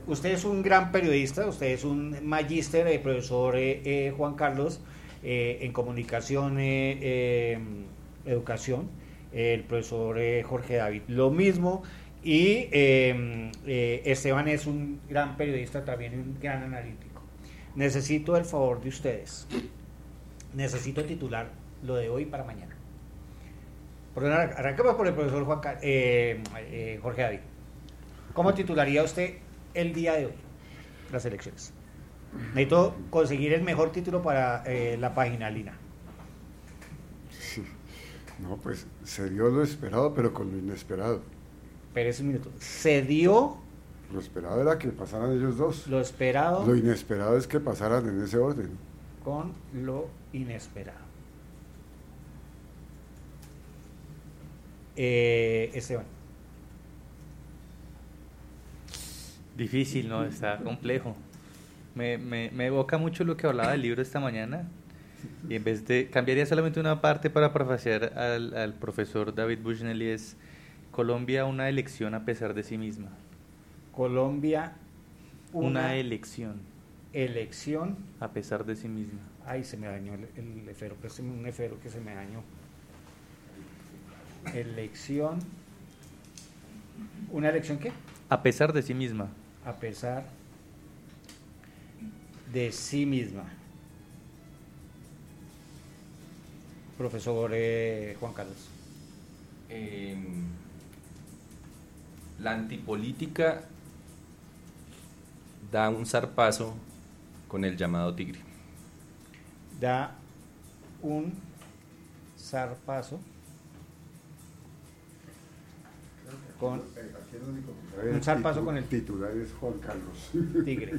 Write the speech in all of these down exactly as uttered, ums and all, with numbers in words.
usted es un gran periodista, usted es un magíster, eh, profesor eh, eh, Juan Carlos, eh, en comunicación, eh, eh, educación, eh, el profesor eh, Jorge David, lo mismo, y eh, eh, Esteban es un gran periodista también, un gran analítico. Necesito el favor de ustedes, necesito titular lo de hoy para mañana. Por arranquemos por el profesor Juan, eh, eh, Jorge David. ¿Cómo titularía usted el día de hoy las elecciones? Necesito conseguir el mejor título para eh, la página, Lina. Sí. No, pues se dio lo esperado, pero con lo inesperado. Espérese un minuto. Se dio... Lo esperado era que pasaran ellos dos. Lo esperado... Lo inesperado es que pasaran en ese orden. Con lo inesperado. Eh, Esteban. Difícil, ¿no? Está complejo. Me, me, me evoca mucho lo que hablaba del libro esta mañana, y en vez de, cambiaría solamente una parte para parafrasear al, al profesor David Bushnell, y es Colombia, una elección a pesar de sí misma. Colombia, una, una elección elección a pesar de sí misma. Ay, se me dañó el, el efero, présteme un efero que se me dañó. Elección. ¿Una elección qué? A pesar de sí misma. A pesar de sí misma. Profesor eh, Juan Carlos. Eh, la antipolítica da un zarpazo con el llamado tigre. Da un zarpazo con un zarpazo con el titular es Juan Carlos tigre.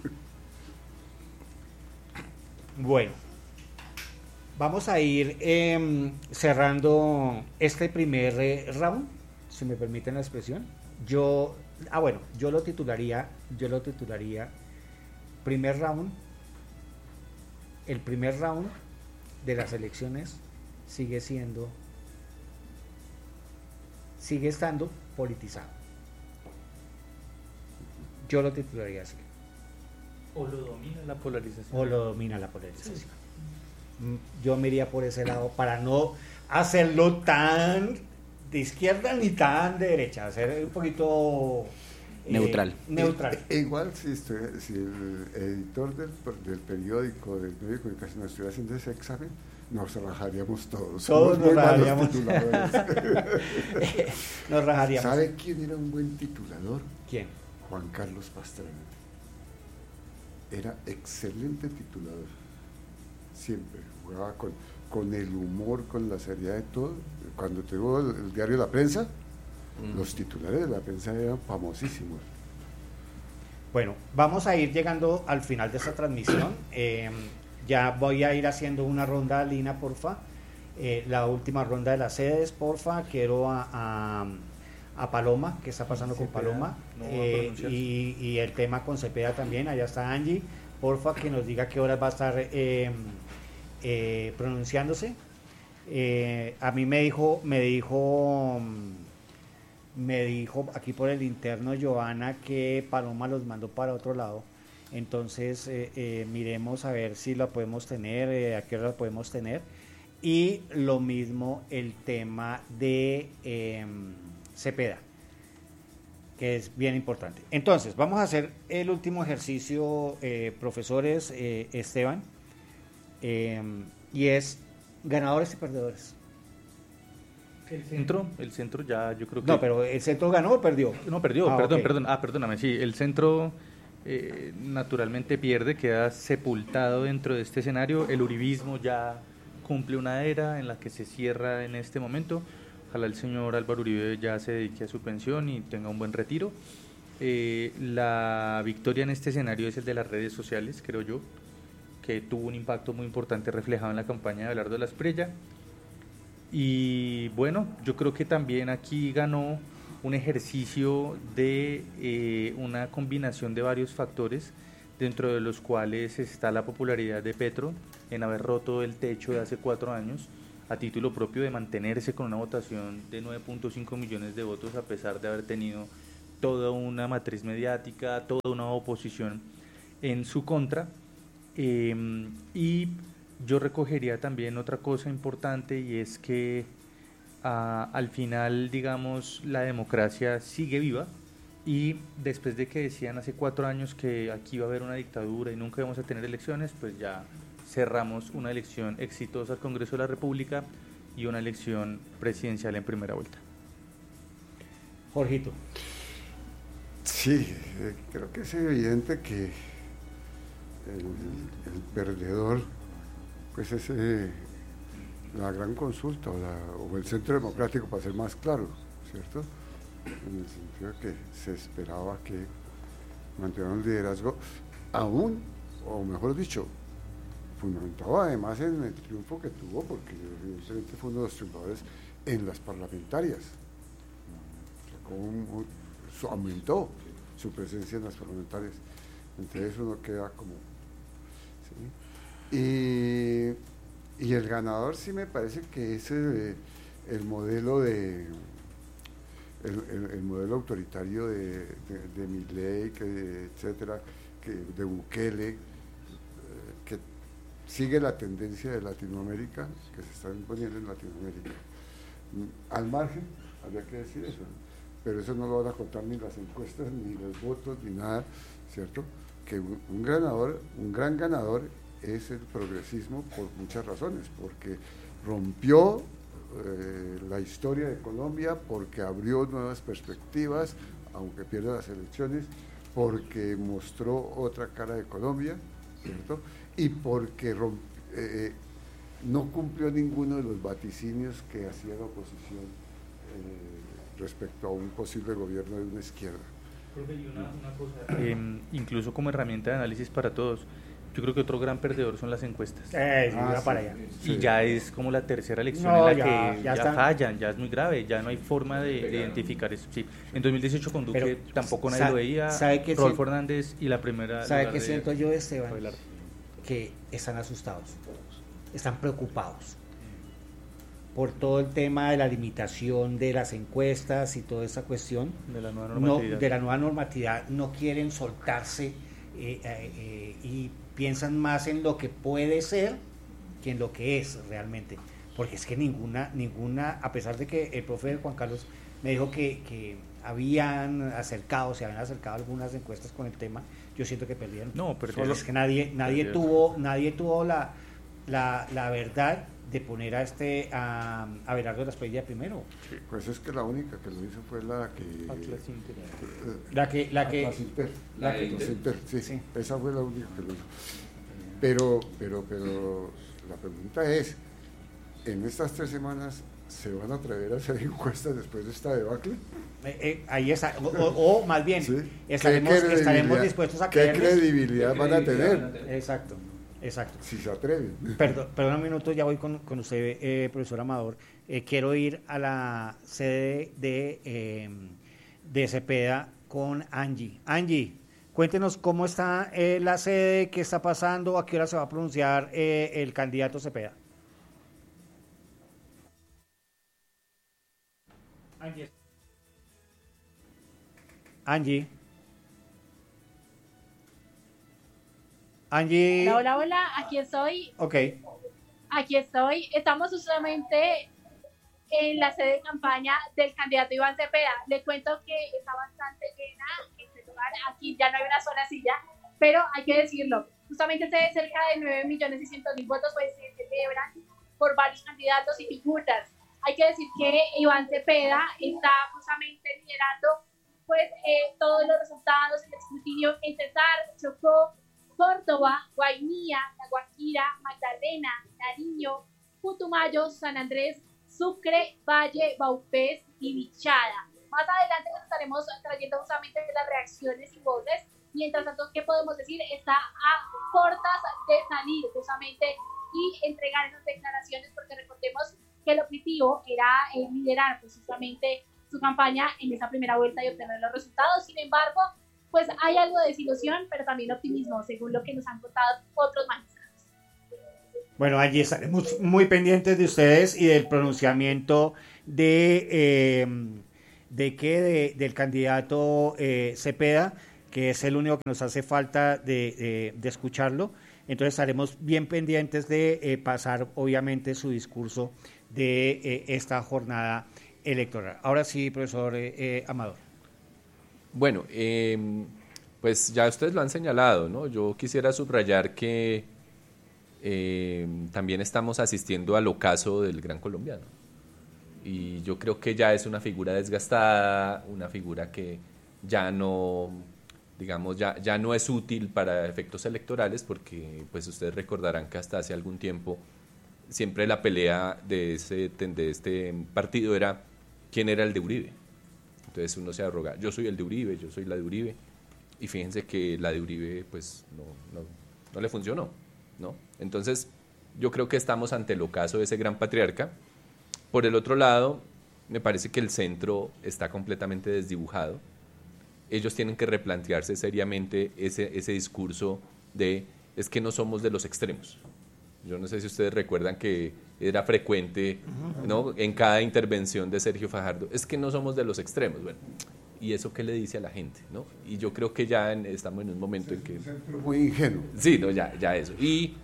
Bueno, vamos a ir eh, cerrando este primer eh, round, si me permiten la expresión. Yo, ah bueno, yo lo titularía, yo lo titularía primer round. El primer round de las elecciones sigue siendo, sigue estando politizado. Yo lo titularía así. O lo domina la polarización. O lo domina la polarización. Sí. Yo me iría por ese lado para no hacerlo tan de izquierda ni tan de derecha, hacer un poquito eh, neutral. neutral. E, e igual si, estoy, si el editor del, del periódico, del medio de comunicación, nos estuviera haciendo ese examen, nos rajaríamos todos. Todos nos rajaríamos. Nos rajaríamos. ¿Sabe quién era un buen titulador? ¿Quién? Juan Carlos Pastrana. Era excelente titulador. Siempre jugaba con, con el humor, con la seriedad de todo. Cuando tuvo el, el diario La Prensa, mm. los titulares de La Prensa eran famosísimos. Bueno, vamos a ir llegando al final de esta transmisión. Eh, ya voy a ir haciendo una ronda, Lina, porfa. Eh, la última ronda de las sedes, porfa. Quiero a, a, a Paloma, ¿qué está pasando Cepeda, con Paloma? No eh, y, y el tema con Cepeda también. Allá está Angie. Porfa, que nos diga qué horas va a estar eh, eh, pronunciándose. Eh, a mí me dijo, me dijo, me dijo aquí por el interno Joana que Paloma los mandó para otro lado. Entonces eh, eh, miremos a ver si la podemos tener, eh, a qué hora la podemos tener. Y lo mismo el tema de eh, Cepeda, que es bien importante. Entonces, vamos a hacer el último ejercicio, eh, profesores, eh, Esteban, eh, y es ganadores y perdedores. El centro, el centro ya yo creo que... No, pero ¿el centro ganó o perdió? No, perdió, ah, perdón, okay. perdón, ah, perdóname, sí, el centro eh, naturalmente pierde, queda sepultado dentro de este escenario, el uribismo ya cumple una era en la que se cierra en este momento. Ojalá el señor Álvaro Uribe ya se dedique a su pensión y tenga un buen retiro. Eh, la victoria en este escenario es el de las redes sociales, creo yo, que tuvo un impacto muy importante reflejado en la campaña de Abelardo Lasprilla. Y bueno, yo creo que también aquí ganó un ejercicio de eh, una combinación de varios factores, dentro de los cuales está la popularidad de Petro en haber roto el techo de hace cuatro años, a título propio de mantenerse con una votación de nueve punto cinco millones de votos a pesar de haber tenido toda una matriz mediática, toda una oposición en su contra. Eh, y yo recogería también otra cosa importante, y es que uh, al final, digamos, la democracia sigue viva, y después de que decían hace cuatro años que aquí iba a haber una dictadura y nunca íbamos a tener elecciones, pues ya cerramos una elección exitosa al Congreso de la República y una elección presidencial en primera vuelta. Jorgito. Sí, eh, creo que es evidente que el, el perdedor pues es eh, la gran consulta o, la, o el centro democrático, para ser más claro, ¿cierto? En el sentido de que se esperaba que mantuviera un liderazgo aún, o mejor dicho, fundamentado además en el triunfo que tuvo, porque evidentemente fue uno de los triunfadores en las parlamentarias. Como su, aumentó su presencia en las parlamentarias, entonces uno queda como ¿sí? y, y el ganador sí me parece que es el, el modelo de el, el, el modelo autoritario de, de, de Milei, que, etcétera, que, de Bukele, eh, que sigue la tendencia de Latinoamérica, que se está imponiendo en Latinoamérica. Al margen, habría que decir eso, ¿no? Pero eso no lo van a contar ni las encuestas, ni los votos, ni nada, ¿cierto? Que un, un ganador, un gran ganador es el progresismo por muchas razones, porque rompió eh, la historia de Colombia, porque abrió nuevas perspectivas, aunque pierda las elecciones, porque mostró otra cara de Colombia, ¿cierto? Y porque romp, eh, no cumplió ninguno de los vaticinios que hacía la oposición eh, respecto a un posible gobierno de una izquierda. Una, una cosa, eh, incluso como herramienta de análisis para todos, yo creo que otro gran perdedor son las encuestas. Eh, sí, ah, para sí, allá. Y sí. ya es como la tercera elección No, en la ya, que ya ya, están. fallan, ya es muy grave, ya no hay forma de, de identificar eso. Sí. En dos mil dieciocho con Duque Pero, tampoco nadie sa- lo veía, ¿sabe qué Rodolfo siento? Hernández y la primera... ¿Sabe lugar qué de siento yo, Esteban? Abelardo. Que están asustados, están preocupados por todo el tema de la limitación de las encuestas y toda esa cuestión De la nueva no, normatividad. de la nueva normatividad, no quieren soltarse eh, eh, eh, y piensan más en lo que puede ser que en lo que es realmente, porque es que ninguna, ninguna, a pesar de que el profe Juan Carlos me dijo que, que habían acercado, se habían acercado algunas encuestas con el tema, yo siento que perdieron. No, perdieron. Solo es que nadie, nadie Perdieron. tuvo, nadie tuvo la, la, la verdad de poner a este a, a Abelardo Lasprilla primero. Pues es que la única que lo hizo fue la que... Atlas Inter. eh, La que, la que, Atlas Inter, la la que- Atlas Inter, sí, sí. esa fue la única que lo hizo. Pero, pero, pero la pregunta es, ¿en estas tres semanas se van a atrever a hacer encuestas después de esta debacle? eh, eh, ahí está, o, o- o más bien, ¿Sí? estaremos, ¿Qué estaremos credibilidad- dispuestos a ¿Qué creerles. credibilidad van a tener Exacto, exacto. si se atreven? Perdón, perdón un minuto, ya voy con, con usted, eh, profesor Amador. Eh, quiero ir a la sede de, eh, de Cepeda con Angie. Angie, cuéntenos cómo está eh, la sede, qué está pasando, a qué hora se va a pronunciar eh, el candidato Cepeda. Angie. Angie. Angie. Hola, hola, hola, aquí estoy, Ok. aquí estoy. Estamos justamente en la sede de campaña del candidato Iván Cepeda. Le cuento que está bastante llena este lugar. Aquí ya no hay una sola silla, pero hay que decirlo. Justamente cerca de nueve millones seiscientos mil votos pues, se celebran por varios candidatos y figuras. Hay que decir que Iván Cepeda está justamente liderando pues, eh, todos los resultados, el escrutinio en Cesar, Chocó, Córdoba, Guainía, La Guajira, Magdalena, Nariño, Putumayo, San Andrés, Sucre, Valle, Baupés y Vichada. Más adelante les estaremos trayendo justamente las reacciones y voces. Mientras tanto, ¿qué podemos decir? Está a puertas de salir justamente y entregar esas declaraciones, porque recordemos que el objetivo era eh, liderar pues, justamente su campaña en esa primera vuelta y obtener los resultados. Sin embargo, pues hay algo de desilusión, pero también optimismo, según lo que nos han contado otros magistrados. Bueno, allí estaremos muy pendientes de ustedes y del pronunciamiento de, eh, ¿De qué? De, del candidato eh, Cepeda, que es el único que nos hace falta de, de, de escucharlo. Entonces estaremos bien pendientes de eh, pasar, obviamente, su discurso de eh, esta jornada electoral. Ahora sí, profesor eh, eh, Amador. Bueno, eh, pues ya ustedes lo han señalado, ¿no? Yo quisiera subrayar que eh, también estamos asistiendo al ocaso del gran colombiano. Y yo creo que ya es una figura desgastada, una figura que ya no, digamos, ya, ya no es útil para efectos electorales, porque pues ustedes recordarán que hasta hace algún tiempo siempre la pelea de, ese, de este partido era quién era el de Uribe. Entonces uno se arroga, yo soy el de Uribe, yo soy la de Uribe, y fíjense que la de Uribe pues no, no, no le funcionó, ¿no? Entonces yo creo que estamos ante el ocaso de ese gran patriarca. Por el otro lado, me parece que el centro está completamente desdibujado. Ellos tienen que replantearse seriamente ese, ese discurso de, es que no somos de los extremos. Yo no sé si ustedes recuerdan que era frecuente, ¿no?, en cada intervención de Sergio Fajardo, es que no somos de los extremos. Bueno, ¿y eso qué le dice a la gente, no? Y yo creo que ya en, estamos en un momento en que... Muy ingenuo. Sí, no, ya, ya eso. Y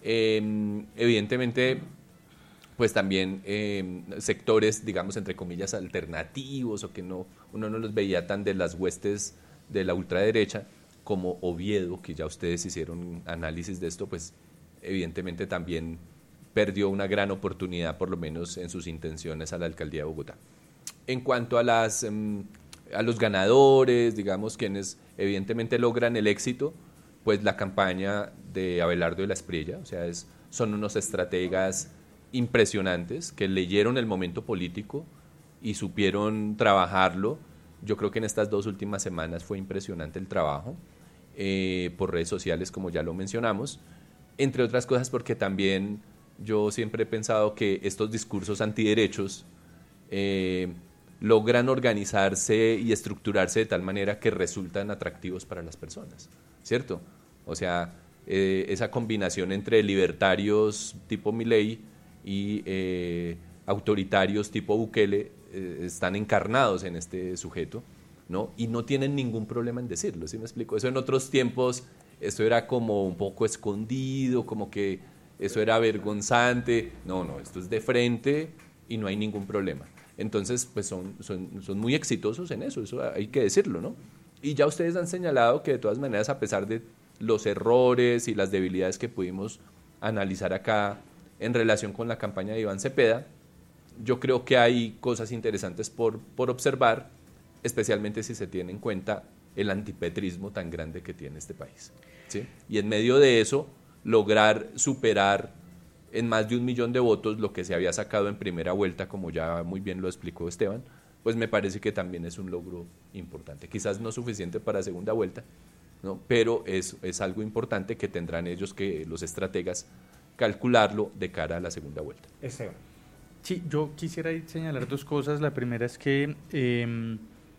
eh, evidentemente, pues también eh, sectores, digamos, entre comillas, alternativos, o que no uno no los veía tan de las huestes de la ultraderecha, como Oviedo, que ya ustedes hicieron análisis de esto, pues evidentemente también perdió una gran oportunidad, por lo menos en sus intenciones, a la alcaldía de Bogotá. En cuanto a, las, um, a los ganadores, digamos, quienes evidentemente logran el éxito, pues la campaña de Abelardo de la Espriella, o sea, es, son unos estrategas impresionantes que leyeron el momento político y supieron trabajarlo. Yo creo que en estas dos últimas semanas fue impresionante el trabajo, eh, por redes sociales, como ya lo mencionamos, entre otras cosas porque también yo siempre he pensado que estos discursos antiderechos eh, logran organizarse y estructurarse de tal manera que resultan atractivos para las personas, ¿cierto? O sea, eh, esa combinación entre libertarios tipo Milei y eh, autoritarios tipo Bukele eh, están encarnados en este sujeto, ¿no? Y no tienen ningún problema en decirlo, ¿sí me explico? Eso en otros tiempos, esto era como un poco escondido, como que eso era vergonzante. No, no, esto es de frente y no hay ningún problema. Entonces, pues son, son, son muy exitosos en eso, eso hay que decirlo, ¿no? Y ya ustedes han señalado que de todas maneras, a pesar de los errores y las debilidades que pudimos analizar acá en relación con la campaña de Iván Cepeda, yo creo que hay cosas interesantes por, por observar, especialmente si se tiene en cuenta el antipetrismo tan grande que tiene este país, ¿sí? Y en medio de eso, lograr superar en más de un millón de votos lo que se había sacado en primera vuelta, como ya muy bien lo explicó Esteban, pues me parece que también es un logro importante. Quizás no suficiente para segunda vuelta, ¿no? Pero es, es algo importante que tendrán ellos, que los estrategas, calcularlo de cara a la segunda vuelta. Esteban. Sí, yo quisiera señalar dos cosas. La primera es que eh,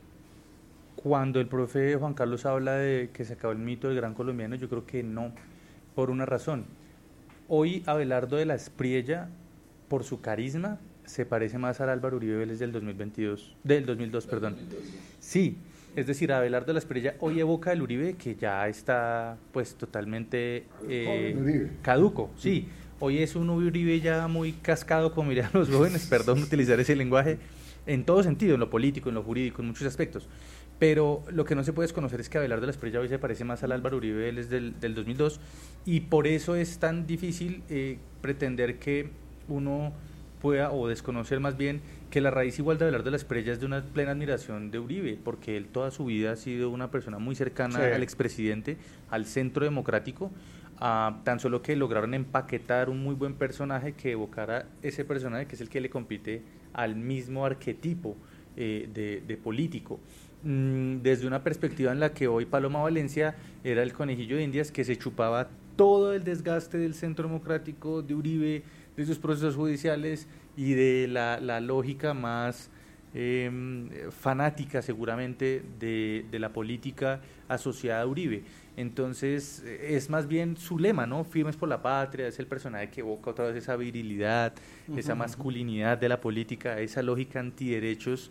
cuando el profe Juan Carlos habla de que se acabó el mito del gran colombiano, yo creo que no, por una razón. Hoy Abelardo de la Espriella, por su carisma, se parece más al Álvaro Uribe Vélez del dos mil veintidós, del dos mil dos, perdón. Sí, es decir, Abelardo de la Espriella hoy evoca el Uribe que ya está pues totalmente eh, caduco, sí. Hoy es un Uribe ya muy cascado, como dirían los jóvenes, perdón utilizar ese lenguaje, en todo sentido, en lo político, en lo jurídico, en muchos aspectos. Pero lo que no se puede desconocer es que Abelardo de la Espriella hoy se parece más al Álvaro Uribe Vélez del, del dos mil dos, y por eso es tan difícil eh, pretender que uno pueda, o desconocer más bien, que la raíz igual de Abelardo de la Espriella es de una plena admiración de Uribe, porque él toda su vida ha sido una persona muy cercana sí. al expresidente, al centro democrático, uh, tan solo que lograron empaquetar un muy buen personaje que evocara ese personaje que es el que le compite al mismo arquetipo eh, de, de político. Mm, desde una perspectiva en la que hoy Paloma Valencia era el conejillo de Indias que se chupaba todo el desgaste del centro democrático, de Uribe, de sus procesos judiciales y de la, la lógica más eh, fanática seguramente de, de la política asociada a Uribe. Entonces es más bien su lema, ¿no? Firmes por la patria, es el personaje que evoca otra vez esa virilidad, uh-huh. esa masculinidad de la política, esa lógica antiderechos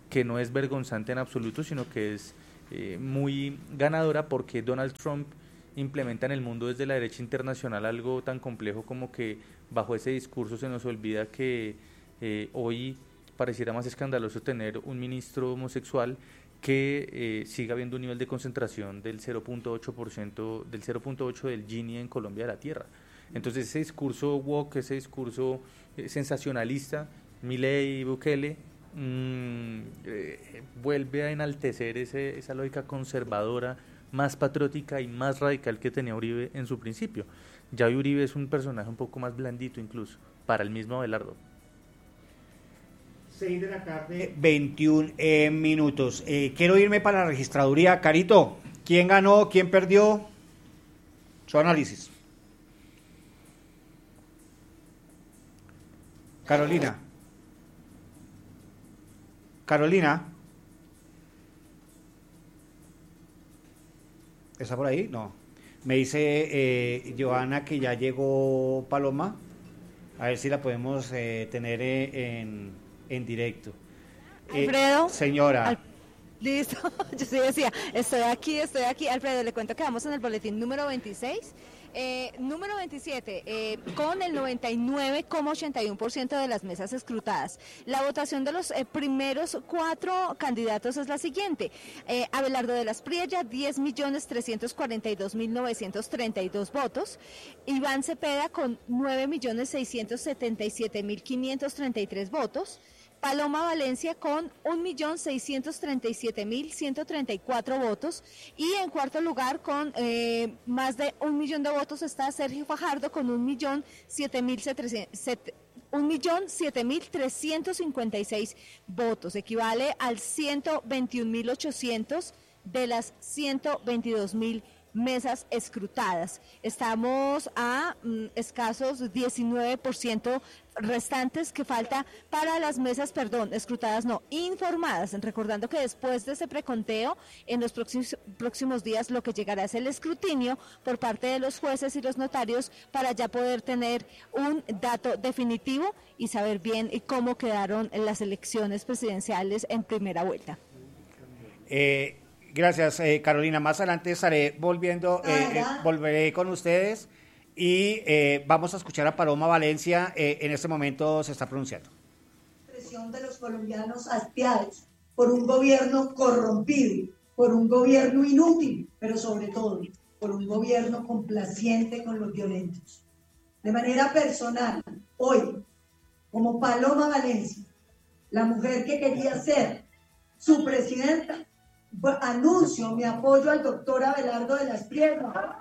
que no es vergonzante en absoluto, sino que es eh, muy ganadora, porque Donald Trump implementa en el mundo desde la derecha internacional algo tan complejo como que bajo ese discurso se nos olvida que eh, hoy pareciera más escandaloso tener un ministro homosexual que eh, siga habiendo un nivel de concentración del cero punto ocho por ciento, del cero punto ocho del Gini en Colombia de la Tierra. Entonces ese discurso woke, ese discurso eh, sensacionalista, Milei y Bukele, mmm, eh, vuelve a enaltecer ese, esa lógica conservadora, más patriótica y más radical que tenía Uribe en su principio. Ya Uribe es un personaje un poco más blandito incluso, para el mismo Abelardo. seis de la tarde, veintiún eh, minutos. Eh, quiero irme para la registraduría. Carito, ¿quién ganó? ¿Quién perdió? Su análisis. Carolina. Carolina. ¿Está por ahí? No. Me dice eh, Joana que ya llegó Paloma. A ver si la podemos eh, tener eh, en, en directo. Eh, Alfredo. Señora. Al, listo. Yo sí decía, estoy aquí, estoy aquí. Alfredo, le cuento que vamos en el boletín número veintiséis. Eh, número veintisiete, eh, con el noventa y nueve coma ochenta y uno por ciento de las mesas escrutadas. La votación de los eh, primeros cuatro candidatos es la siguiente. Eh, Abelardo de las Priella, diez millones trescientos cuarenta y dos mil novecientos treinta y dos votos. Iván Cepeda con nueve millones seiscientos setenta y siete mil quinientos treinta y tres votos. Paloma Valencia con un millón seiscientos treinta y siete mil ciento treinta y cuatro votos, y en cuarto lugar con eh, más de un millón de votos está Sergio Fajardo con un millón siete mil un millón siete mil trescientos cincuenta y seis votos, equivale al ciento veintiún mil ochocientos de las ciento veintidós mil mesas escrutadas. Estamos a mm, escasos diecinueve por ciento restantes que falta para las mesas, perdón, escrutadas no, informadas, recordando que después de ese preconteo, en los próximos, próximos días lo que llegará es el escrutinio por parte de los jueces y los notarios para ya poder tener un dato definitivo y saber bien cómo quedaron las elecciones presidenciales en primera vuelta. Eh, gracias, eh, Carolina. Más adelante estaré volviendo, eh, eh, volveré con ustedes. Y eh, vamos a escuchar a Paloma Valencia, eh, en este momento se está pronunciando. Presión de los colombianos hastiados por un gobierno corrompido, por un gobierno inútil, pero sobre todo por un gobierno complaciente con los violentos. De manera personal, hoy, como Paloma Valencia, la mujer que quería ser su presidenta, anuncio mi apoyo al doctor Abelardo de las Priella.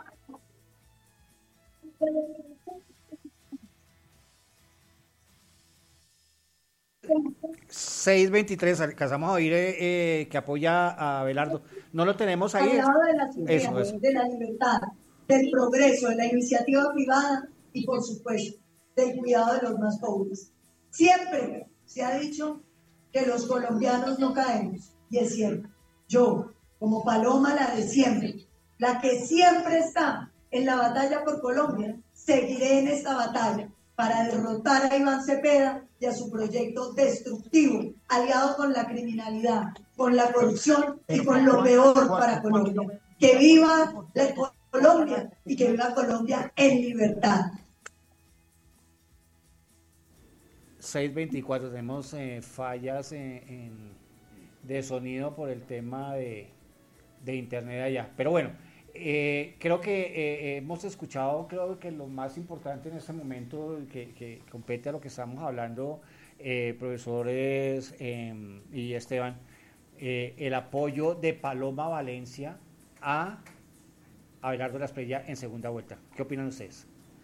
seis veintitrés, alcanzamos a oír eh, eh, que apoya a Abelardo. No lo tenemos ahí. Hablaba de la ciudad, eso, eso. de la libertad, del progreso, de la iniciativa privada y, por supuesto, del cuidado de los más pobres. Siempre se ha dicho que los colombianos no caemos, y es cierto. Yo, como Paloma, la de siempre, la que siempre está en la batalla por Colombia, seguiré en esta batalla para derrotar a Iván Cepeda y a su proyecto destructivo, aliado con la criminalidad, con la corrupción y con lo peor para Colombia. Que viva la Colombia y que viva Colombia en libertad. seis veinticuatro, tenemos eh, fallas en, en, de sonido por el tema de, de internet allá. Pero bueno, eh, creo que eh, hemos escuchado, creo que lo más importante en este momento que, que compete a lo que estamos hablando, eh, profesores eh, y Esteban, eh, el apoyo de Paloma Valencia a Abelardo de las Priella en segunda vuelta. ¿Qué opinan ustedes?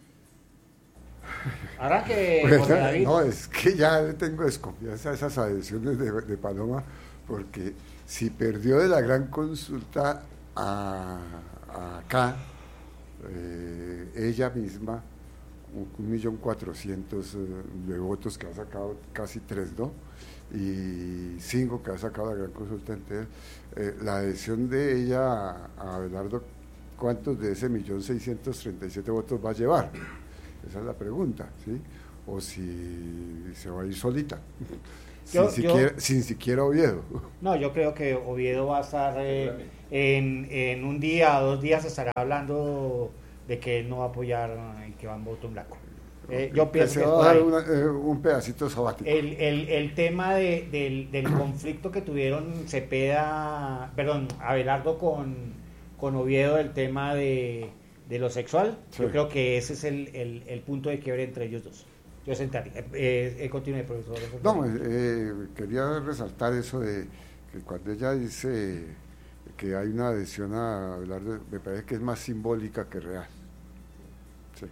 Arranque, Bueno, José David. no, es que ya tengo desconfianza de esas adhesiones de, de Paloma, porque si perdió de la gran consulta a, a acá, eh, ella misma, un millón cuatrocientos de votos que ha sacado, casi tres, ¿no? Y cinco que ha sacado la gran consulta entera, eh, la adhesión de ella a, a Abelardo, ¿cuántos de ese millón seiscientos treinta y siete votos va a llevar? Esa es la pregunta, ¿sí? O si se va a ir solita. Yo, sin, yo, siquiera, sin siquiera Oviedo. No, yo creo que Oviedo va a estar eh, en, en un día o dos días estará hablando de que él no va a apoyar y que va en voto en blanco. Eh, yo que pienso se que va es por a dar ahí. una, eh, un pedacito sabático. El, el, el tema de, del, del conflicto que tuvieron Cepeda, perdón, Abelardo con, con Oviedo, el tema de, de lo sexual, Sí. yo creo que ese es el, el, el punto de quiebre entre ellos dos. Yo sentaría. Eh, eh, continúe, profesor. No, eh, quería resaltar eso de que cuando ella dice que hay una adhesión a Abelardo, me parece que es más simbólica que real. Sí.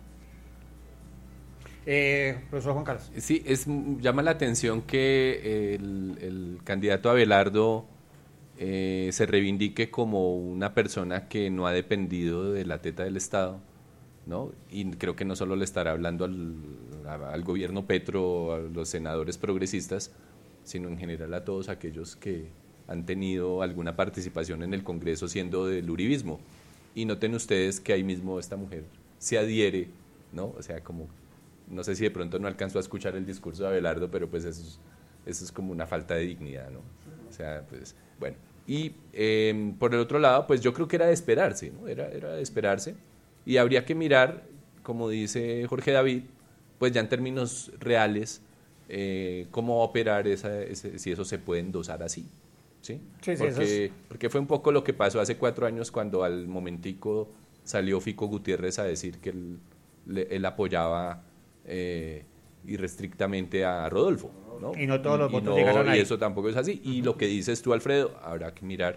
Eh, profesor Juan Carlos. Sí, es, llama la atención que el, el candidato Abelardo eh, se reivindique como una persona que no ha dependido de la teta del Estado, ¿no? Y creo que no solo le estará hablando al, al gobierno Petro, a los senadores progresistas, sino en general a todos aquellos que han tenido alguna participación en el Congreso siendo del uribismo. Y noten ustedes que ahí mismo esta mujer se adhiere, ¿no? O sea, como, no sé si de pronto no alcanzó a escuchar el discurso de Abelardo, pero pues eso es, eso es como una falta de dignidad, ¿no? O sea, pues, bueno. Y eh, por el otro lado, pues yo creo que era de esperarse, ¿no? Era, era de esperarse. Y habría que mirar, como dice Jorge David, pues ya en términos reales, eh, cómo va a operar esa, ese, si eso se puede endosar así. ¿Sí? Sí, sí, porque, es... porque fue un poco lo que pasó hace cuatro años cuando al momentico salió Fico Gutiérrez a decir que él, le, él apoyaba eh, irrestrictamente a Rodolfo, ¿no? Y no todos los y, votos y no, llegaron ahí. Y eso tampoco es así. Y lo que dices tú, Alfredo, habrá que mirar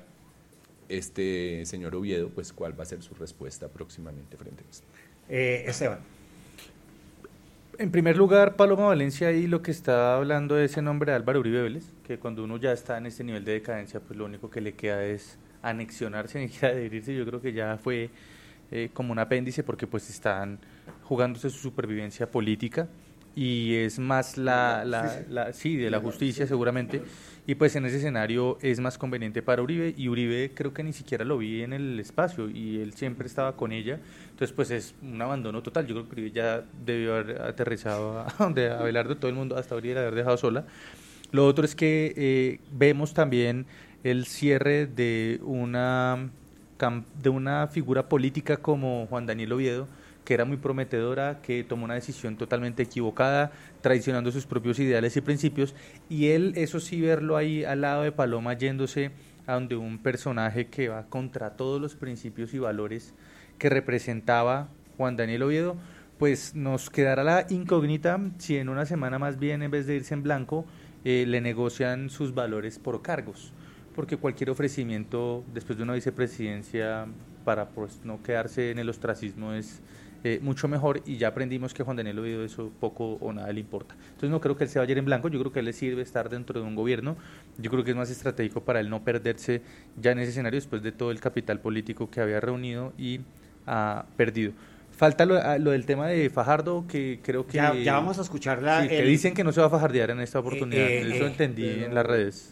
este señor Oviedo, pues cuál va a ser su respuesta próximamente frente a esto. Eh, Esteban. En primer lugar, Paloma Valencia ahí lo que está hablando de ese nombre de Álvaro Uribe Vélez, que cuando uno ya está en este nivel de decadencia, pues lo único que le queda es anexionarse, ni siquiera adherirse. Yo creo que ya fue eh, como un apéndice porque pues están jugándose su supervivencia política y es más la, la, la sí, de la justicia seguramente, y pues en ese escenario es más conveniente para Uribe, y Uribe creo que ni siquiera lo vi en el espacio y él siempre estaba con ella, entonces pues es un abandono total. Yo creo que Uribe ya debió haber aterrizado a donde Abelardo, todo el mundo hasta Uribe la haber dejado sola. Lo otro es que eh, vemos también el cierre de una, de una figura política como Juan Daniel Oviedo, que era muy prometedora, que tomó una decisión totalmente equivocada, traicionando sus propios ideales y principios, y él, eso sí, verlo ahí al lado de Paloma yéndose a donde un personaje que va contra todos los principios y valores que representaba Juan Daniel Oviedo, pues nos quedará la incógnita si en una semana más bien, en vez de irse en blanco, eh, le negocian sus valores por cargos, porque cualquier ofrecimiento después de una vicepresidencia para pues no quedarse en el ostracismo es Eh, mucho mejor, y ya aprendimos que Juan Daniel Oviedo eso poco o nada le importa. Entonces no creo que él se vaya a ir en blanco, yo creo que a él le sirve estar dentro de un gobierno, yo creo que es más estratégico para él no perderse ya en ese escenario después de todo el capital político que había reunido y ha perdido. Falta lo, lo del tema de Fajardo, que creo que... Ya, ya vamos a escuchar la... Sí, que el, dicen que no se va a fajardear en esta oportunidad, eh, eh, eso entendí pero, en las redes.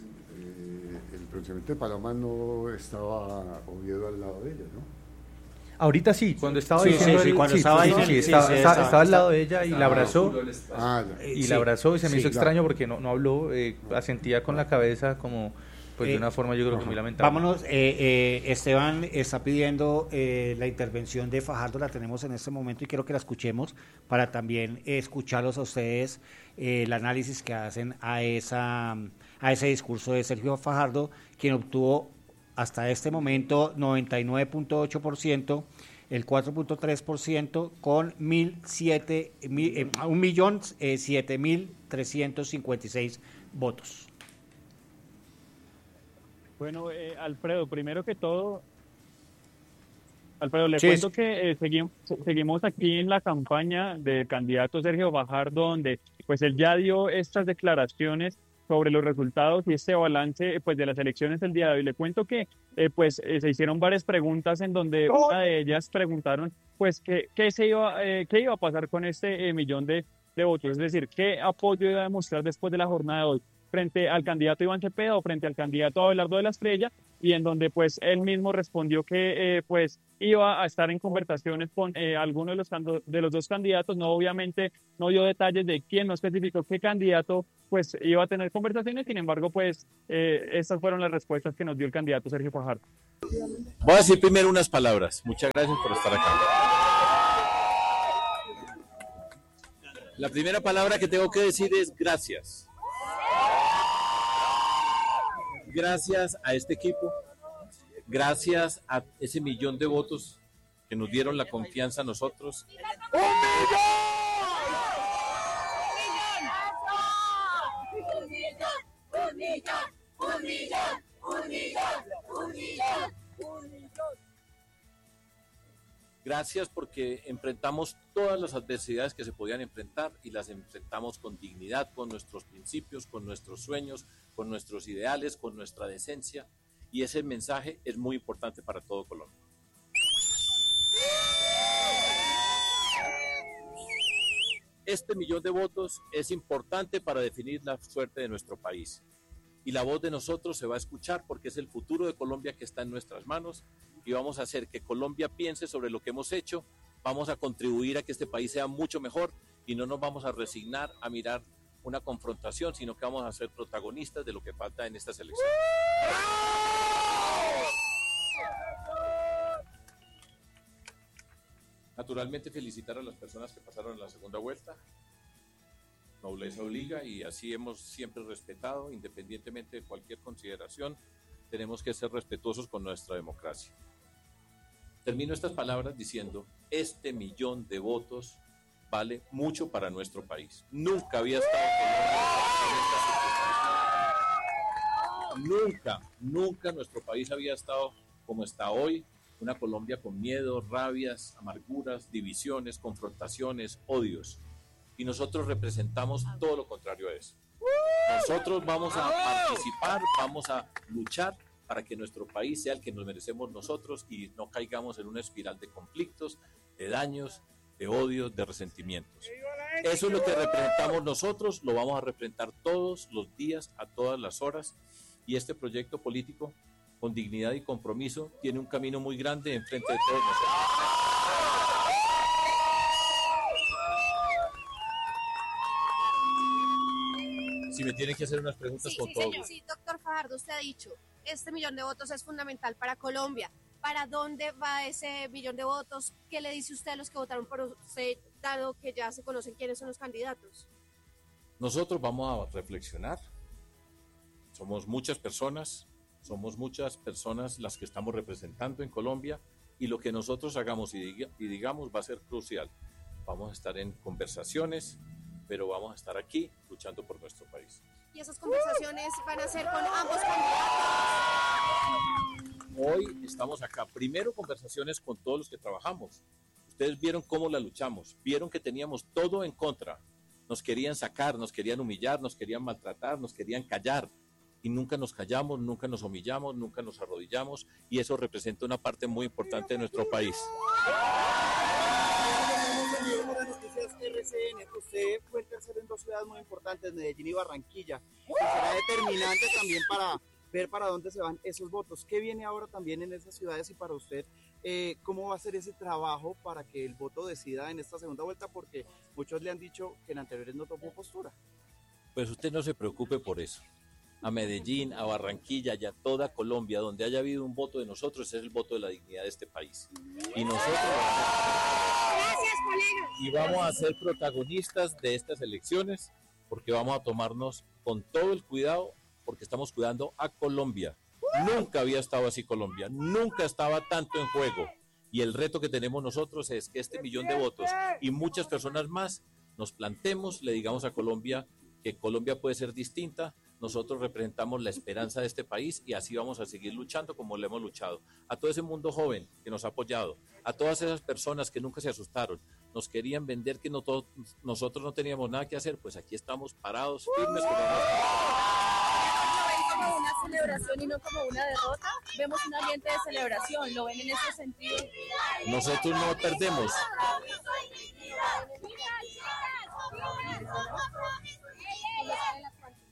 Eh, el pronunciamiento de Paloma no estaba Oviedo al lado de ella, ¿no? Ahorita sí, cuando estaba Sí, diciendo sí, sí, el- cuando sí, estaba sí, ahí en el- sí, sí, estaba, sí, estaba- estaba- estaba al lado de ella y la abrazó. Ah, ya. Y Sí, la abrazó y se me sí, hizo claro. extraño porque no, no habló, eh, asentía con la cabeza como pues de Eh, una forma yo creo que muy lamentable. Vámonos, eh, eh, Esteban está pidiendo eh, la intervención de Fajardo, la tenemos en este momento y quiero que la escuchemos para también eh, escucharlos a ustedes, eh, el análisis que hacen a, esa, a ese discurso de Sergio Fajardo, quien obtuvo hasta este momento noventa y nueve punto ocho por ciento, el cuatro punto tres por ciento con mil siete, mil, eh, un millón eh, siete mil trescientos cincuenta y seis votos. Bueno, eh, Alfredo, primero que todo, Alfredo, le Sí, cuento sí. que eh, seguimos, seguimos aquí en la campaña del candidato Sergio Fajardo, donde pues él ya dio estas declaraciones sobre los resultados y este balance pues de las elecciones del día de hoy. Le cuento que eh, pues eh, se hicieron varias preguntas en donde una de ellas preguntaron pues qué, qué se iba, eh, qué iba a pasar con este eh, millón de, de votos, es decir, qué apoyo iba a demostrar después de la jornada de hoy. frente al candidato Iván Cepeda o frente al candidato Abelardo de la Estrella, y en donde pues él mismo respondió que eh, pues iba a estar en conversaciones con eh, alguno de los, de los dos candidatos. No, obviamente no dio detalles de quién, no especificó qué candidato pues iba a tener conversaciones. Sin embargo, pues eh, estas fueron las respuestas que nos dio el candidato Sergio Fajardo. Voy a decir primero unas palabras. Muchas gracias por estar acá. La primera palabra que tengo que decir es gracias. Gracias a este equipo, gracias a ese millón de votos que nos dieron la confianza a nosotros. ¡Un millón! ¡Un millón! ¡Un millón! ¡Un millón! ¡Un millón! ¡Un millón! ¡Un millón! Gracias porque enfrentamos todas las adversidades que se podían enfrentar y las enfrentamos con dignidad, con nuestros principios, con nuestros sueños, con nuestros ideales, con nuestra decencia, y ese mensaje es muy importante para todo Colombia. Este millón de votos es importante para definir la suerte de nuestro país, y la voz de nosotros se va a escuchar porque es el futuro de Colombia que está en nuestras manos, y vamos a hacer que Colombia piense sobre lo que hemos hecho, vamos a contribuir a que este país sea mucho mejor y no nos vamos a resignar a mirar una confrontación, sino que vamos a ser protagonistas de lo que falta en estas elecciones. Naturalmente felicitar a las personas que pasaron la segunda vuelta. Nobleza obliga y así hemos siempre respetado, independientemente de cualquier consideración, tenemos que ser respetuosos con nuestra democracia. Termino estas palabras diciendo, este millón de votos vale mucho para nuestro país. Nunca había estado en esta situación. Nunca, nunca nuestro país había estado como está hoy, una Colombia con miedo, rabias, amarguras, divisiones, confrontaciones, odios. Y nosotros representamos todo lo contrario a eso. Nosotros vamos a participar, vamos a luchar para que nuestro país sea el que nos merecemos nosotros y no caigamos en una espiral de conflictos, de daños, de odios, de resentimientos. Eso es lo que representamos nosotros, lo vamos a representar todos los días, a todas las horas, y este proyecto político, con dignidad y compromiso, tiene un camino muy grande enfrente de todos nosotros. Si me tienen que hacer unas preguntas, sí, con sí, todo. Señor. Sí, doctor Fajardo, usted ha dicho, este millón de votos es fundamental para Colombia. ¿Para dónde va ese millón de votos? ¿Qué le dice usted a los que votaron por usted, dado que ya se conocen quiénes son los candidatos? Nosotros vamos a reflexionar. Somos muchas personas, somos muchas personas las que estamos representando en Colombia, y lo que nosotros hagamos y, diga, y digamos va a ser crucial. Vamos a estar en conversaciones, pero vamos a estar aquí luchando por nuestro país. ¿Y esas conversaciones van a ser con ambos candidatos? Hoy estamos acá. Primero, conversaciones con todos los que trabajamos. Ustedes vieron cómo la luchamos, vieron que teníamos todo en contra. Nos querían sacar, nos querían humillar, nos querían maltratar, nos querían callar. Y nunca nos callamos, nunca nos humillamos, nunca nos arrodillamos, y eso representa una parte muy importante de nuestro país. R C N, usted fue el tercero en dos ciudades muy importantes, Medellín y Barranquilla. Será determinante también para ver para dónde se van esos votos. ¿Qué viene ahora también en esas ciudades? Y para usted, eh, ¿cómo va a ser ese trabajo para que el voto decida en esta segunda vuelta? Porque muchos le han dicho que en anteriores no tomó postura. Pues usted no se preocupe por eso. A Medellín, a Barranquilla y a toda Colombia, donde haya habido un voto de nosotros, es el voto de la dignidad de este país. Y nosotros Gracias, colega. y vamos a ser protagonistas de estas elecciones, porque vamos a tomarnos con todo el cuidado, porque estamos cuidando a Colombia. Nunca había estado así Colombia, nunca estaba tanto en juego. Y el reto que tenemos nosotros es que este millón de votos y muchas personas más nos plantemos, le digamos a Colombia que Colombia puede ser distinta. Nosotros representamos la esperanza de este país y así vamos a seguir luchando como lo hemos luchado. A todo ese mundo joven que nos ha apoyado, a todas esas personas que nunca se asustaron, nos querían vender que no todo, nosotros no teníamos nada que hacer, pues aquí estamos parados, firmes. Como ¿Lo ven como una celebración y no como una derrota? Vemos un ambiente de celebración, ¿lo ven en ese sentido? Nosotros no perdemos.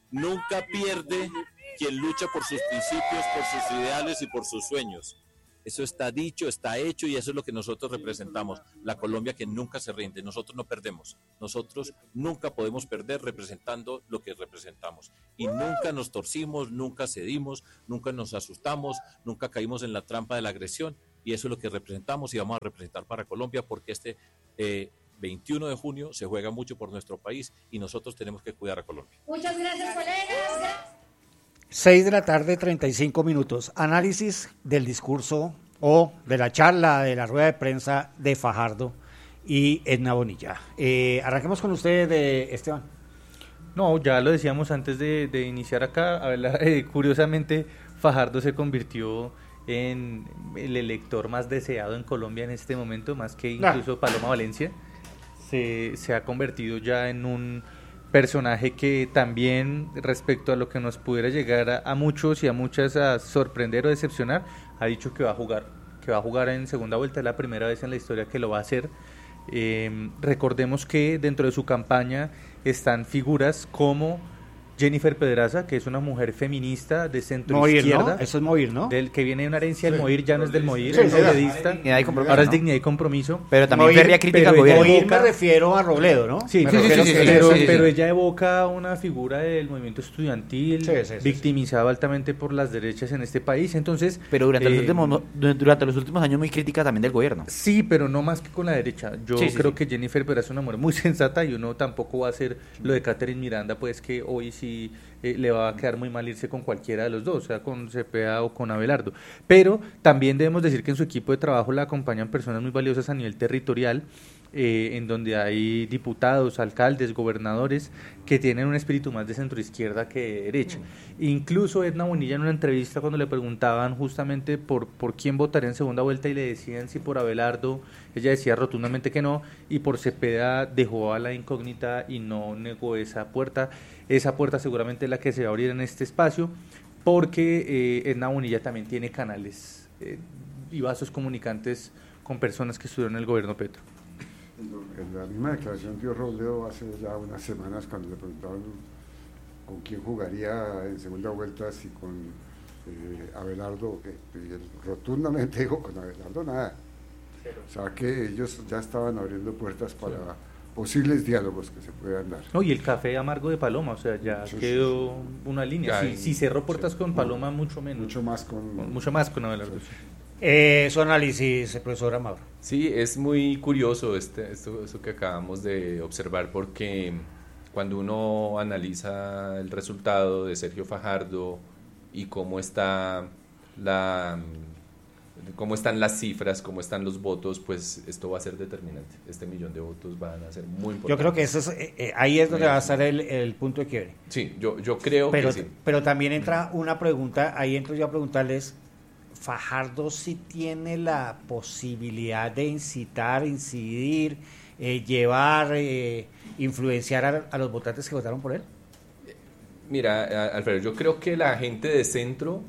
Nunca pierde quien lucha por sus principios, por sus ideales y por sus sueños. Eso está dicho, está hecho y eso es lo que nosotros representamos. La Colombia que nunca se rinde. Nosotros no perdemos. Nosotros nunca podemos perder representando lo que representamos. Y nunca nos torcimos, nunca cedimos, nunca nos asustamos, nunca caímos en la trampa de la agresión. Y eso es lo que representamos y vamos a representar para Colombia porque este eh, veintiuno de junio se juega mucho por nuestro país y nosotros tenemos que cuidar a Colombia. Muchas gracias, colegas. seis de la tarde, treinta y cinco minutos. Análisis del discurso o de la charla, de la rueda de prensa de Fajardo y Edna Bonilla. Eh, arranquemos con usted, de Esteban. No, ya lo decíamos antes de, de iniciar acá. A ver, eh, curiosamente, Fajardo se convirtió en el elector más deseado en Colombia en este momento, más que incluso nah. Paloma Valencia. Se, se ha convertido ya en un personaje que también, respecto a lo que nos pudiera llegar a, a muchos y a muchas a sorprender o decepcionar, ha dicho que va a jugar, que va a jugar en segunda vuelta. Es la primera vez en la historia que lo va a hacer. Eh, recordemos que dentro de su campaña están figuras como Jennifer Pedraza, que es una mujer feminista de centro Moir, izquierda. ¿no? Eso es Moir, ¿no? Del que viene de una herencia del sí. Moir, ya no es del Moir, sí, es periodista. Dignidad y compromiso, ahora ¿no? es Dignidad y Compromiso. Pero también férrea crítica al gobierno. Moir me refiero a Robledo, ¿no? Sí, me sí, sí, refiero sí, que- sí, pero, sí, sí, pero sí. ella evoca una figura del movimiento estudiantil, Sí, sí, sí, victimizado altamente por las derechas en este país. Entonces, Pero durante, eh, los últimos, durante los últimos años muy crítica también del gobierno. Sí, pero no más que con la derecha. Yo Sí, sí, creo sí. que Jennifer Pedraza es una mujer muy sensata y uno tampoco va a hacer lo de Catherine Miranda, pues que hoy sí eh, le va a quedar muy mal irse con cualquiera de los dos, sea con Cepeda o con Abelardo. Pero también debemos decir que en su equipo de trabajo la acompañan personas muy valiosas a nivel territorial, eh, en donde hay diputados, alcaldes, gobernadores que tienen un espíritu más de centroizquierda que de derecha. Incluso Edna Bonilla en una entrevista cuando le preguntaban justamente por, por quién votaría en segunda vuelta y le decían si por Abelardo, ella decía rotundamente que no, y por Cepeda dejó a la incógnita y no negó esa puerta. Esa puerta seguramente es la que se va a abrir en este espacio, porque eh, Edna Bonilla también tiene canales eh, y vasos comunicantes con personas que estuvieron en el gobierno Petro. En la misma declaración dio Robledo hace ya unas semanas cuando le preguntaban con quién jugaría en segunda vuelta, si con eh, Abelardo o qué, y él rotundamente dijo con Abelardo nada. O sea que ellos ya estaban abriendo puertas para sí. posibles diálogos que se puedan dar. No, y el café amargo de Paloma, o sea, ya Sí, quedó sí, una línea. Ya, Si, si cerró puertas sí. con Paloma, mucho menos. Mucho más con... Con- mucho más con Abelardo. Sí. Eh, su análisis, profesor Amado. Sí, es muy curioso este, esto, esto que acabamos de observar porque cuando uno analiza el resultado de Sergio Fajardo y cómo está la cómo están las cifras, cómo están los votos, pues esto va a ser determinante. Este millón de votos van a ser muy importantes. Yo creo que eso es, eh, eh, ahí es donde va a estar el, el punto de quiebre. Sí, yo, yo creo Pero, que sí. pero también entra una pregunta, ahí entro yo a preguntarles, Fajardo sí tiene la posibilidad de incitar, incidir, eh, llevar, eh, influenciar a, a los votantes que votaron por él. Mira, a- Alfredo, yo creo que la gente de centro,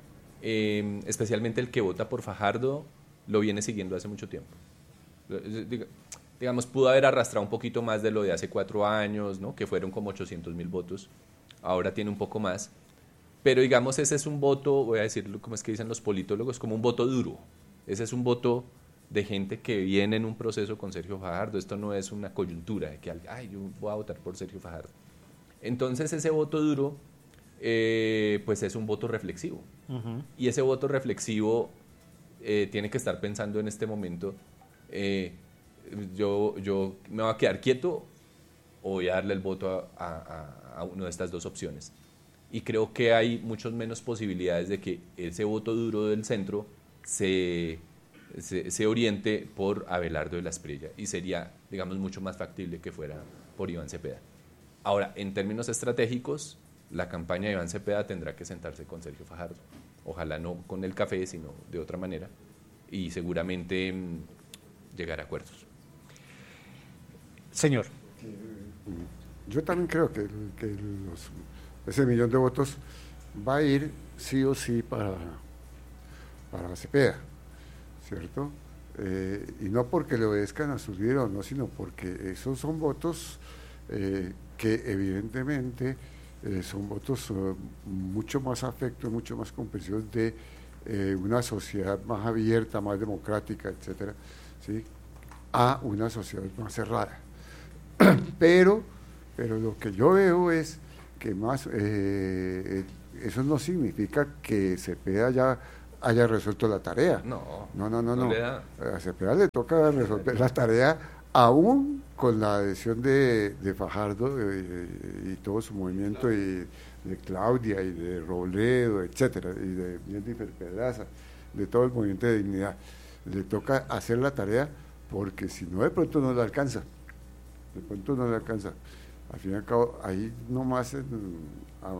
eh, especialmente el que vota por Fajardo, lo viene siguiendo hace mucho tiempo. Diga- Digamos, pudo haber arrastrado un poquito más de lo de hace cuatro años, ¿no? Que fueron como ochocientos mil votos. Ahora tiene un poco más. Pero digamos, ese es un voto, voy a decirlo como es que dicen los politólogos, como un voto duro. Ese es un voto de gente que viene en un proceso con Sergio Fajardo. Esto no es una coyuntura de que, alguien, ay, yo voy a votar por Sergio Fajardo. Entonces ese voto duro, eh, pues es un voto reflexivo. Uh-huh. Y ese voto reflexivo eh, tiene que estar pensando en este momento, eh, yo, yo me voy a quedar quieto o voy a darle el voto a, a, a una de estas dos opciones. Y creo que hay muchas menos posibilidades de que ese voto duro del centro se, se, se oriente por Abelardo de la Espriella y sería, digamos, mucho más factible que fuera por Iván Cepeda. Ahora, en términos estratégicos, la campaña de Iván Cepeda tendrá que sentarse con Sergio Fajardo. Ojalá no con el café, sino de otra manera. Y seguramente mmm, llegar a acuerdos. Señor. Yo también creo que, que los, ese millón de votos va a ir sí o sí para, para Cepeda, ¿cierto? Eh, y no porque le obedezcan a su líder o no, sino porque esos son votos eh, que evidentemente eh, son votos uh, mucho más afectos, mucho más comprensivos de eh, una sociedad más abierta, más democrática, etcétera, ¿sí? A una sociedad más cerrada. pero, pero lo que yo veo es que más eh, eso no significa que Cepeda ya haya resuelto la tarea. No, no, no, no. no no. le da. A Cepeda le toca resolver la tarea aún con la adhesión de, de Fajardo eh, y todo su movimiento, y de Claudia y de Robledo, etcétera, y de Jennifer Pedraza, de todo el movimiento de dignidad. Le toca hacer la tarea, porque si no, de pronto no le alcanza. De pronto no le alcanza. Al fin y al cabo, ahí nomás en, a,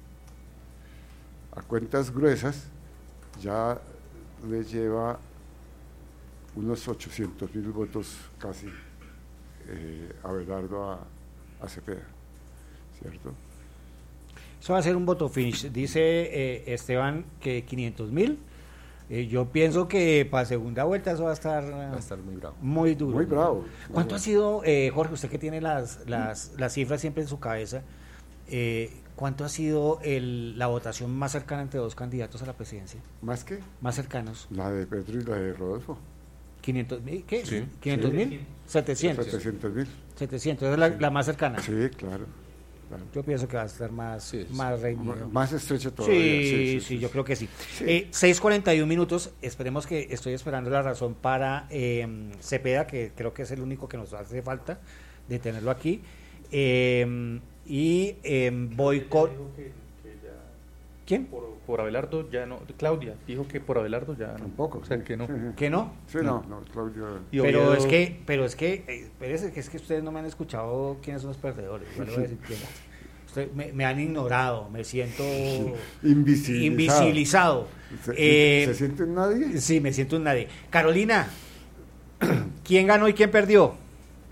a cuentas gruesas ya le lleva unos ochocientos mil votos casi eh, Abelardo a, a Cepeda, ¿cierto? Eso va a ser un voto finish. Dice eh, Esteban que quinientos mil. Eh, yo pienso que para segunda vuelta eso va a estar, va a estar muy bravo. Muy duro. Muy bravo. ¿Cuánto muy ha sido, eh, Jorge, usted que tiene las, las, las cifras siempre en su cabeza, eh, cuánto ha sido el, la votación más cercana entre dos candidatos a la presidencia? ¿Más qué? Más cercanos. La de Petro y la de Rodolfo. ¿quinientos mil? ¿Qué? Sí. ¿quinientos mil? Sí. setecientos. setecientos mil. setecientos, esa es la, Sí. la más cercana. Sí, claro. claro. Yo pienso que va a estar más, Sí, sí. más reñido. Más estrecha todavía. Sí, Sí, sí, sí, sí, yo sí. creo que sí. Sí. Eh, seis cuarenta y uno minutos, esperemos que estoy esperando la razón para eh, Cepeda, que creo que es el único que nos hace falta de tenerlo aquí. Eh, y eh, voy con... ¿Quién? Por, por Abelardo ya no. Claudia dijo que por Abelardo ya no. Tampoco. O sea, que no. Sí, sí. ¿Que no? Sí, no, no, Claudio. Y Pero Oviedo- es que, pero es que, eh, espérese, que es que ustedes no me han escuchado quiénes son los perdedores. Yo le voy a decir quiénes. Usted- me, me han ignorado, me siento Invisibilizado. invisibilizado. ¿Se, Eh, ¿Se siente en nadie? Sí, me siento un nadie. Carolina, ¿quién ganó y quién perdió?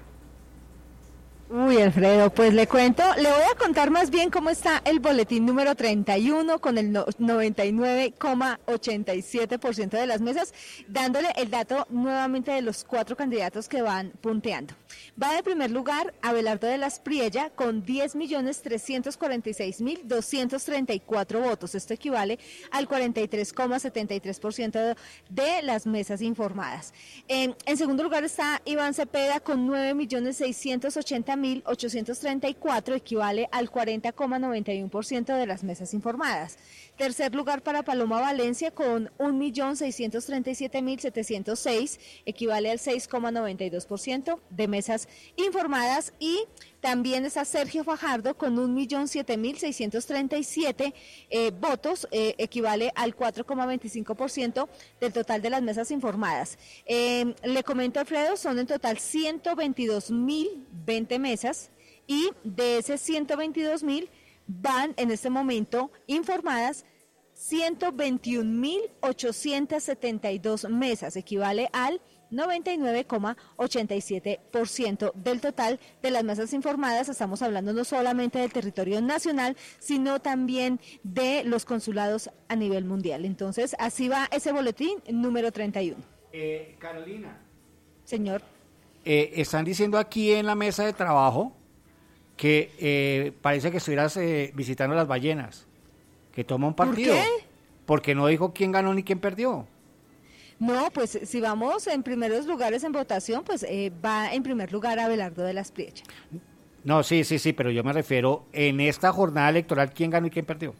Uy, Alfredo, pues le cuento, le voy a contar más bien cómo está el boletín número treinta y uno con el no- noventa y nueve coma ochenta y siete por ciento de las mesas, dándole el dato nuevamente de los cuatro candidatos que van punteando. Va de primer lugar Abelardo de las Priella con diez millones trescientos cuarenta y seis mil doscientos treinta y cuatro votos. Esto equivale al cuarenta y tres coma setenta y tres por ciento de las mesas informadas. En, en segundo lugar está Iván Cepeda con nueve millones seiscientos ochenta mil ochocientos treinta y cuatro, equivale al cuarenta coma noventa y uno por ciento de las mesas informadas. Tercer lugar para Paloma Valencia con un millón seiscientos treinta y siete mil setecientos seis, equivale al seis coma noventa y dos por ciento de mesas informadas. Y también está Sergio Fajardo con un millón siete mil seiscientos treinta y siete eh, votos, eh, equivale al cuatro coma veinticinco por ciento del total de las mesas informadas. Eh, le comento, Alfredo, son en total ciento veintidós mil veinte mesas, y de ese ciento veintidós mil van en este momento informadas ciento veintiún mil ochocientos setenta y dos mesas, equivale al noventa y nueve coma ochenta y siete por ciento del total de las mesas informadas. Estamos hablando no solamente del territorio nacional, sino también de los consulados a nivel mundial. Entonces, así va ese boletín número treinta y uno. Eh, Carolina. Señor. Eh, están diciendo aquí en la mesa de trabajo que eh, parece que estuvieras eh, visitando las ballenas, que toma un partido. ¿Por qué? Porque no dijo quién ganó ni quién perdió. No, pues si vamos en primeros lugares en votación, pues eh, va en primer lugar Abelardo de las Priella. No, sí, sí, sí, pero yo me refiero en esta jornada electoral, ¿quién ganó y quién perdió?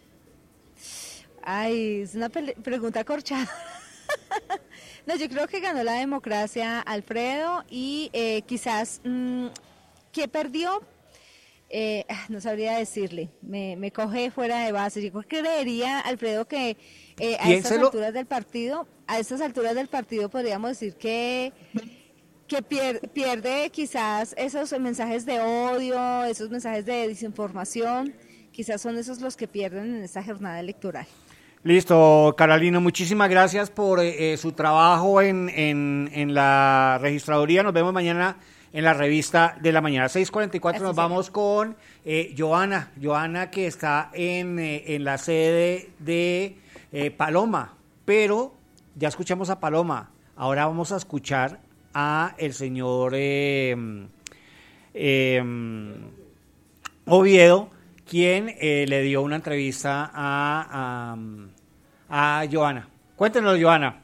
Ay, es una pele- pregunta corchada. No, yo creo que ganó la democracia, Alfredo, y eh, quizás, mm, ¿qué perdió? Eh, ah, no sabría decirle, me, me coge fuera de base. Yo creería, Alfredo, que eh, a estas Piénselo. alturas del partido, a estas alturas del partido podríamos decir que que pier- pierde quizás esos mensajes de odio, esos mensajes de desinformación, quizás son esos los que pierden en esta jornada electoral. Listo, Carolina, muchísimas gracias por eh, eh, su trabajo en, en, en la registraduría. Nos vemos mañana en la revista de la mañana. seis cuarenta y cuatro Así nos será. vamos con eh, Joana, Joana que está en, eh, en la sede de eh, Paloma, pero ya escuchamos a Paloma, ahora vamos a escuchar a el señor eh, eh, Oviedo, quien eh, le dio una entrevista a, a, a Joana. Cuéntenos, Joana.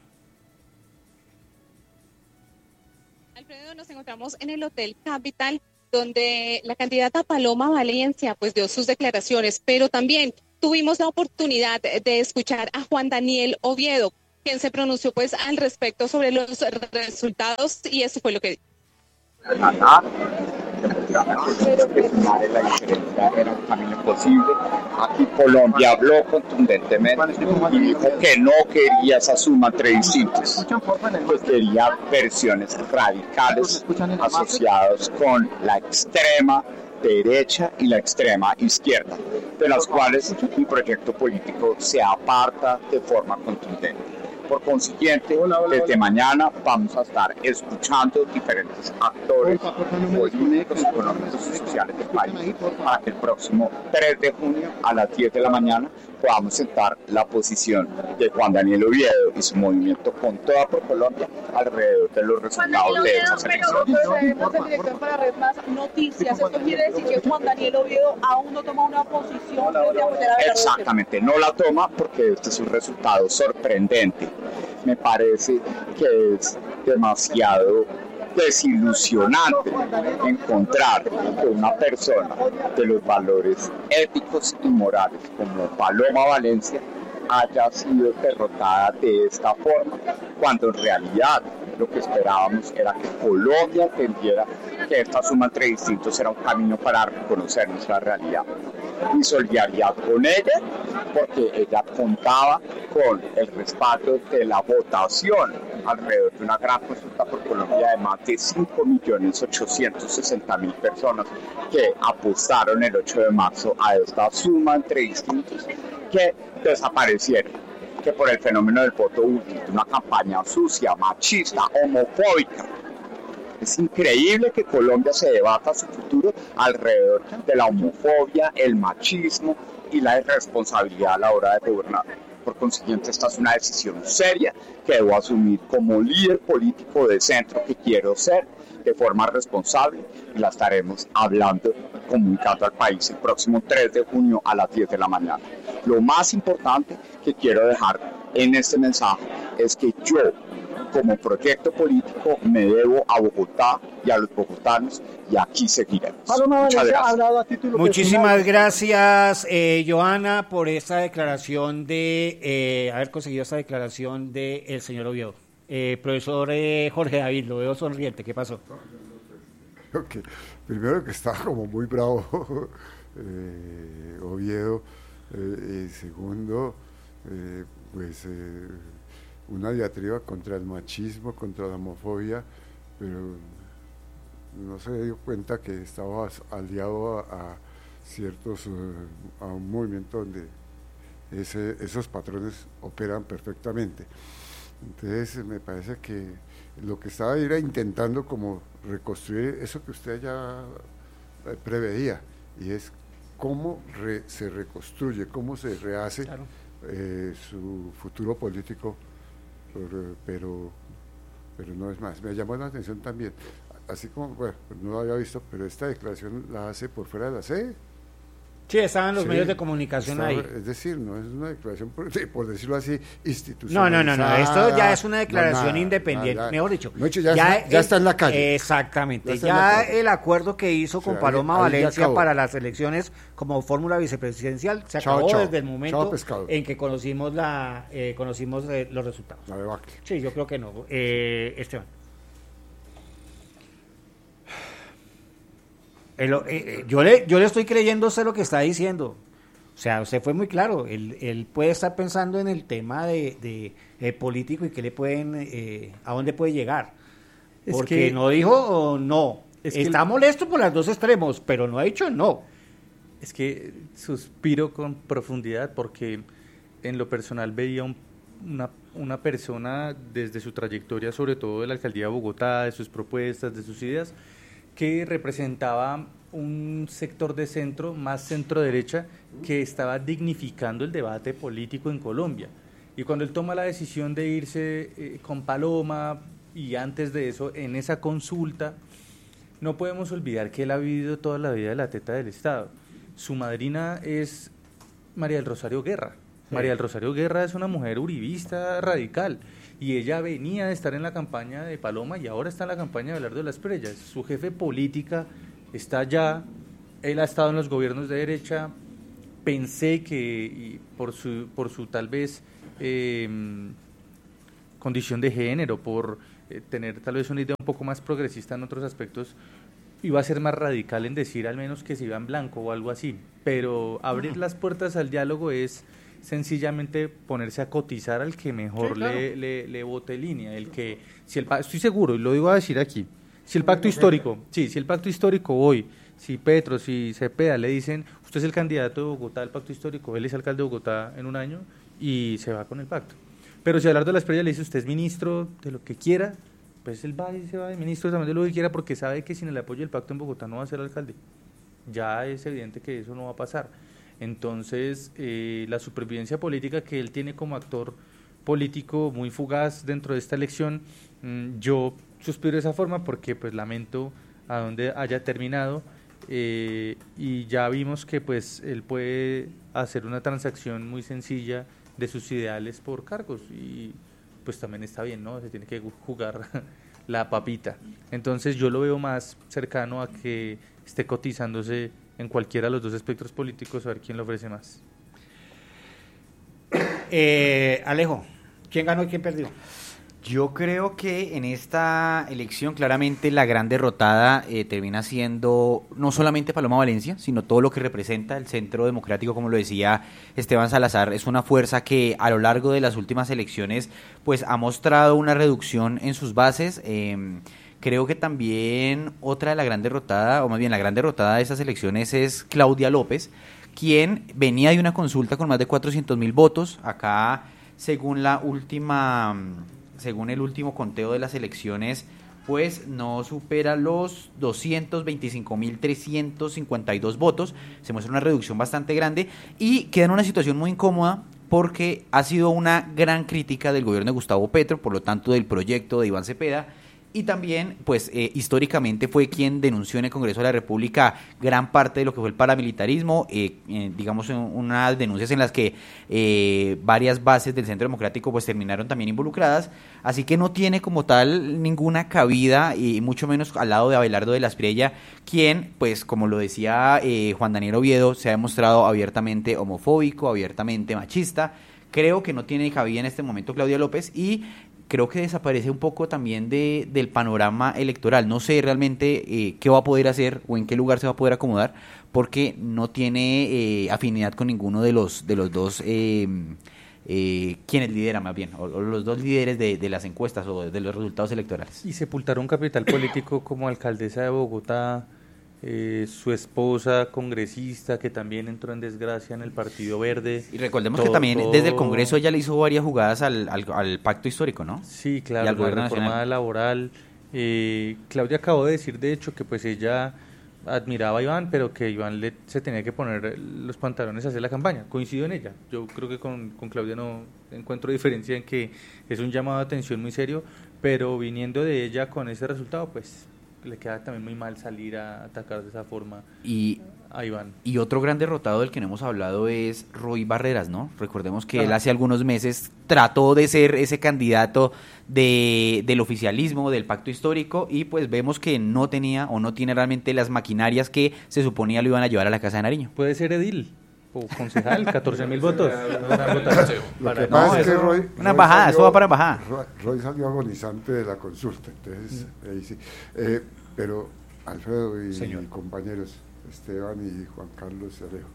Alfredo, nos encontramos en el Hotel Capital, donde la candidata Paloma Valencia pues dio sus declaraciones, pero también tuvimos la oportunidad de escuchar a Juan Daniel Oviedo, quien se pronunció pues al respecto sobre los resultados, y eso fue lo que dijo. Ganar, de la diferencia era un camino posible. Aquí Colombia habló contundentemente y dijo que no quería esa suma entre distintos, pues quería versiones radicales asociadas con la extrema derecha y la extrema izquierda, de las cuales mi proyecto político se aparta de forma contundente. Por consiguiente, desde mañana vamos a estar escuchando diferentes actores políticos, económicos y sociales del país para que el próximo tres de junio a las diez de la mañana podamos sentar la posición de Juan Daniel Oviedo y su movimiento con toda por Colombia alrededor de los resultados de esas elecciones. Pero sabemos en dirección para Red Más Noticias, esto quiere decir que Juan Daniel Oviedo aún no toma una posición de apoyar a Belardo. Exactamente, no la toma porque este es un resultado sorprendente. Me parece que es demasiado desilusionante encontrar que una persona de los valores éticos y morales como Paloma Valencia haya sido derrotada de esta forma, cuando en realidad lo que esperábamos era que Colombia entendiera que esta suma entre distintos era un camino para reconocer nuestra realidad. Mi solidaridad con ella, porque ella contaba con el respaldo de la votación alrededor de una gran consulta por Colombia de más de cinco millones ochocientos sesenta mil personas que apostaron el ocho de marzo a esta suma entre distintos que desaparecieron, que por el fenómeno del voto útil, de una campaña sucia, machista, homofóbica. Es increíble que Colombia se debata su futuro alrededor de la homofobia, el machismo y la irresponsabilidad a la hora de gobernar. Por consiguiente, esta es una decisión seria que debo asumir como líder político de centro que quiero ser, de forma responsable, y la estaremos hablando, comunicando al país el próximo tres de junio a las diez de la mañana. Lo más importante que quiero dejar en este mensaje es que yo, como proyecto político, me debo a Bogotá y a los bogotanos, y aquí seguiremos. Muchas gracias. Muchísimas gracias, eh, Joana, por esta declaración de, eh, haber conseguido esta declaración del señor Oviedo. Eh, profesor eh, Jorge David, lo veo sonriente, ¿qué pasó? Okay. Primero que estaba como muy bravo eh, Oviedo, eh, y segundo, eh, pues eh, una diatriba contra el machismo, contra la homofobia, pero no se dio cuenta que estaba aliado a, a ciertos, a un movimiento donde ese, esos patrones operan perfectamente. Entonces me parece que lo que estaba era intentando como reconstruir eso que usted ya preveía, y es cómo re, se reconstruye, cómo se rehace, claro, eh, su futuro político, pero, pero pero no es más. Me llamó la atención también, así como, bueno, no lo había visto, pero esta declaración la hace por fuera de la sede. Sí, estaban los sí, medios de comunicación estaba, ahí. Es decir, no es una declaración, por, por decirlo así, No, institucionalizada. no, no, no, esto ya es una declaración no, nada, independiente, nada, mejor dicho. No, ya, ya, está, ya está en la calle. Exactamente, ya, ya el acuerdo que hizo con o sea, Paloma ahí, ahí Valencia para las elecciones como fórmula vicepresidencial se chao, acabó chao, desde el momento en que conocimos la eh, conocimos eh, los resultados. La debacle. Sí, yo creo que no. Eh, Esteban. El, eh, yo, le, yo le estoy creyendo a usted lo que está diciendo. O sea, usted fue muy claro. Él, él puede estar pensando en el tema de, de, de político y qué le pueden, eh, a dónde puede llegar. Es Porque que, no dijo no. Es está que, molesto por los dos extremos, pero no ha dicho no. Es que suspiro con profundidad porque en lo personal veía un, una, una persona desde su trayectoria, sobre todo de la alcaldía de Bogotá, de sus propuestas, de sus ideas, que representaba un sector de centro, más centro-derecha, que estaba dignificando el debate político en Colombia. Y cuando él toma la decisión de irse eh, con Paloma, y antes de eso, en esa consulta, no podemos olvidar que él ha vivido toda la vida de la teta del Estado. su madrina es María del Rosario Guerra. Sí. María del Rosario Guerra es una mujer uribista radical y ella venía de estar en la campaña de Paloma y ahora está en la campaña de Abelardo de las Prellas. Su jefe política está allá, él ha estado en los gobiernos de derecha. Pensé que y por su por su tal vez eh, condición de género, por eh, tener tal vez una idea un poco más progresista en otros aspectos, iba a ser más radical en decir al menos que se iba en blanco o algo así, pero abrir las puertas al diálogo es sencillamente ponerse a cotizar al que mejor sí, claro. le, le, le vote línea, el que, si el estoy seguro, y lo digo a decir aquí, si el pacto histórico, sí, si el pacto histórico hoy, si Petro, si Cepeda le dicen, usted es el candidato de Bogotá del pacto histórico, él es alcalde de Bogotá en un año y se va con el pacto. Pero si Abelardo de las Prellas le dice, usted es ministro de lo que quiera, pues él va y se va de ministro también de lo que quiera porque sabe que sin el apoyo del pacto en Bogotá no va a ser alcalde. Ya es evidente que eso no va a pasar. Entonces, eh, la supervivencia política que él tiene como actor político muy fugaz dentro de esta elección, mmm, yo suspiro de esa forma porque pues lamento a donde haya terminado. Eh, y ya vimos que pues él puede hacer una transacción muy sencilla de sus ideales por cargos y pues también está bien, ¿no? Se tiene que jugar la papita. Entonces yo lo veo más cercano a que esté cotizándose en cualquiera de los dos espectros políticos a ver quién le ofrece más. Eh, Alejo, ¿quién ganó y quién perdió? Yo creo que en esta elección claramente la gran derrotada eh, termina siendo no solamente Paloma Valencia, sino todo lo que representa el Centro Democrático, como lo decía Esteban Salazar. Es una fuerza que a lo largo de las últimas elecciones pues ha mostrado una reducción en sus bases. Eh, creo que también otra de la gran derrotada, o más bien la gran derrotada de estas elecciones es Claudia López, quien venía de una consulta con más de cuatrocientos mil votos. Acá, según la última... según el último conteo de las elecciones, pues no supera los doscientos veinticinco mil trescientos cincuenta y dos votos, se muestra una reducción bastante grande y queda en una situación muy incómoda porque ha sido una gran crítica del gobierno de Gustavo Petro, por lo tanto del proyecto de Iván Cepeda, y también, pues, eh, históricamente fue quien denunció en el Congreso de la República gran parte de lo que fue el paramilitarismo, eh, eh, digamos, en unas denuncias en las que eh, varias bases del Centro Democrático, pues, terminaron también involucradas, así que no tiene como tal ninguna cabida, y mucho menos al lado de Abelardo de las Prellas, quien, pues, como lo decía eh, Juan Daniel Oviedo, se ha demostrado abiertamente homofóbico, abiertamente machista. Creo que no tiene cabida en este momento Claudia López y creo que desaparece un poco también de, del panorama electoral. No sé realmente eh, qué va a poder hacer o en qué lugar se va a poder acomodar, porque no tiene eh, afinidad con ninguno de los de los dos eh, eh, quienes lideran más bien, o, o los dos líderes de, de las encuestas o de, de los resultados electorales. Y sepultar un capital político como alcaldesa de Bogotá, eh, su esposa congresista que también entró en desgracia en el Partido Verde. Y recordemos todo, que también todo... desde el Congreso ella le hizo varias jugadas al, al, al pacto histórico, ¿no? Sí, claro, y al la gobierno reforma nacional. laboral. Eh, Claudia acabó de decir, de hecho, que pues ella admiraba a Iván, pero que Iván le, se tenía que poner los pantalones a hacer la campaña. Coincido en ella. Yo creo que con, con Claudia no encuentro diferencia en que es un llamado de atención muy serio, pero viniendo de ella con ese resultado, pues le queda también muy mal salir a atacar de esa forma y, a Iván. Y otro gran derrotado del que no hemos hablado es Roy Barreras, ¿no? Recordemos que Ajá. él hace algunos meses trató de ser ese candidato de, del oficialismo, del pacto histórico, y pues vemos que no tenía o no tiene realmente las maquinarias que se suponía lo iban a llevar a la Casa de Nariño. Puede ser edil o concejal, catorce mil votos. Lo que pasa es que Roy, una Roy embajada, salió, eso va para embajada. Roy, Roy salió agonizante de la consulta, entonces mm. ahí sí. Eh, pero Alfredo y, y compañeros, Esteban y Juan Carlos Alejo,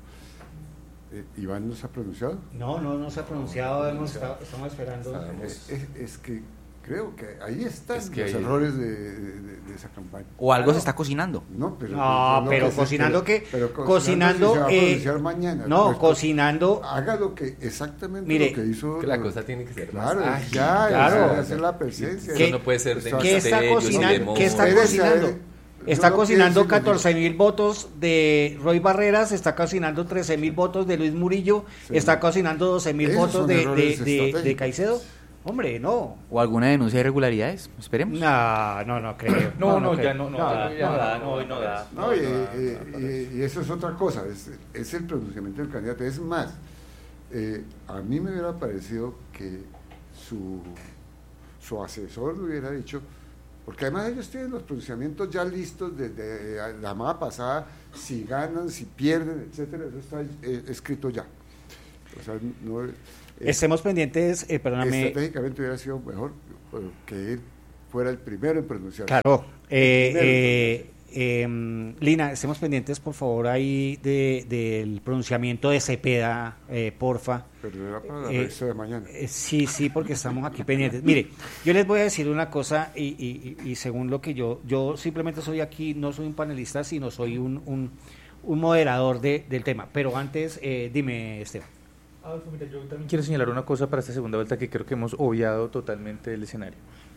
eh, ¿Iván no se ha pronunciado? No, no, no se ha pronunciado, hemos estado, estamos esperando. Es, es, es que creo que ahí están es que los ahí... errores de, de, de esa campaña. O algo claro. se está cocinando. No, pero, no, no, pero que cocinando se, que pero cocinando, cocinando eh, se va a mañana. no, pues, cocinando. Haga lo que exactamente mire, lo que hizo. Que la cosa tiene que ser claro, más ágil, ya, claro. hacer la presencia. Eso no puede ser de ¿Qué está cocinando? ¿Qué está cocinando? Está no cocinando catorce mil votos de Roy Barreras, está cocinando trece mil votos de Luis Murillo, sí. está cocinando doce mil votos de, de, de, de Caicedo. Hombre, no. ¿O alguna denuncia de irregularidades? Esperemos. No, no, no creo. No, no, no ya creo. no, no, No, da, ya no, no da, no, no, hoy no da. No, No, y, no da, y- no da. y- y eso es otra cosa, es, es el pronunciamiento del candidato. Es más, eh, a mí me hubiera parecido que su, su asesor le hubiera dicho, porque además ellos tienen los pronunciamientos ya listos desde la llamada pasada, si ganan, si pierden, etcétera, eso está eh, escrito ya. O sea, no, eh, Estemos pendientes, eh, perdóname. estratégicamente hubiera sido mejor eh, que él fuera el primero en pronunciarse. Claro. Eh, El primero en eh, eh, Lina, estemos pendientes, por favor, ahí de, del pronunciamiento de Cepeda, eh, porfa. Pero era para la Eh, revista de mañana. eh, sí, sí, porque estamos aquí pendientes. Mire, yo les voy a decir una cosa y, y, y- y según lo que yo, yo simplemente soy aquí, no soy un panelista, sino soy un, un, un moderador de, del tema. Pero antes, eh, dime, Esteban. Adolfo, mira, yo también quiero señalar una cosa para esta segunda vuelta que creo que hemos obviado totalmente del escenario.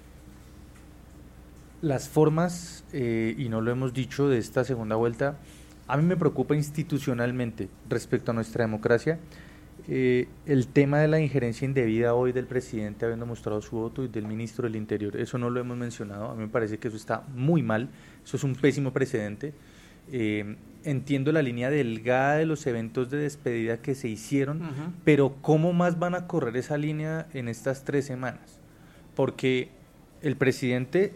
Las formas, eh, y no lo hemos dicho, de esta segunda vuelta, a mí me preocupa institucionalmente respecto a nuestra democracia eh, el tema de la injerencia indebida hoy del presidente habiendo mostrado su voto y del ministro del Interior. Eso no lo hemos mencionado, a mí me parece que eso está muy mal, eso es un pésimo precedente. Eh, entiendo la línea delgada de los eventos de despedida que se hicieron, Ujú. pero ¿cómo más van a correr esa línea en estas tres semanas? Porque el presidente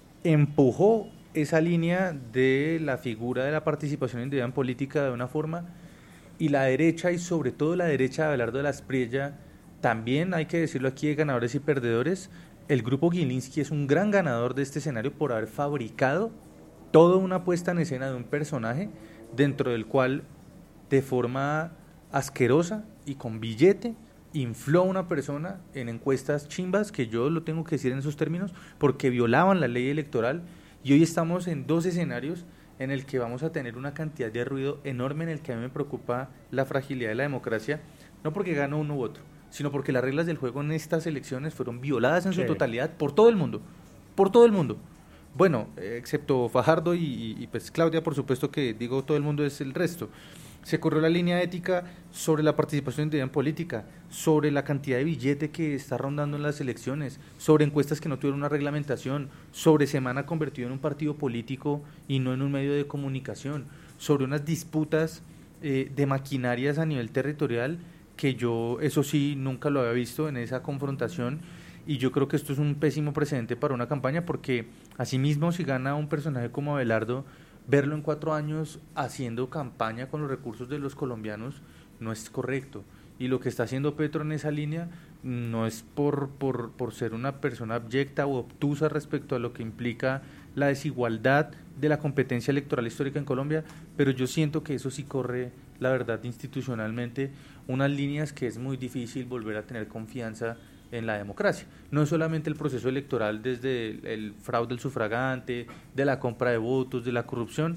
empujó esa línea de la figura de la participación indebida en política de una forma, y la derecha, y sobre todo la derecha de Abelardo de la Espriella, también hay que decirlo aquí de ganadores y perdedores. El grupo Gilinski es un gran ganador de este escenario por haber fabricado toda una puesta en escena de un personaje dentro del cual, de forma asquerosa y con billete, infló a una persona en encuestas chimbas, que yo lo tengo que decir en esos términos, porque violaban la ley electoral, y hoy estamos en dos escenarios en el que vamos a tener una cantidad de ruido enorme, en el que a mí me preocupa la fragilidad de la democracia, no porque gane uno u otro, sino porque las reglas del juego en estas elecciones fueron violadas en su Sí. totalidad por todo el mundo, por todo el mundo. Bueno, eh, excepto Fajardo y, y, y pues Claudia, por supuesto que digo todo el mundo es el resto. Se corrió la línea ética sobre la participación indebida en política, sobre la cantidad de billete que está rondando en las elecciones, sobre encuestas que no tuvieron una reglamentación, sobre Semana convertido en un partido político y no en un medio de comunicación, sobre unas disputas eh, de maquinarias a nivel territorial que yo, eso sí, nunca lo había visto en esa confrontación, y yo creo que esto es un pésimo precedente para una campaña, porque asimismo, si gana un personaje como Abelardo, verlo en cuatro años haciendo campaña con los recursos de los colombianos no es correcto. Y lo que está haciendo Petro en esa línea no es por, por, por ser una persona abyecta o obtusa respecto a lo que implica la desigualdad de la competencia electoral histórica en Colombia, pero yo siento que eso sí corre, la verdad, institucionalmente, unas líneas que es muy difícil volver a tener confianza en la democracia. No es solamente el proceso electoral desde el, el fraude del sufragante, de la compra de votos, de la corrupción,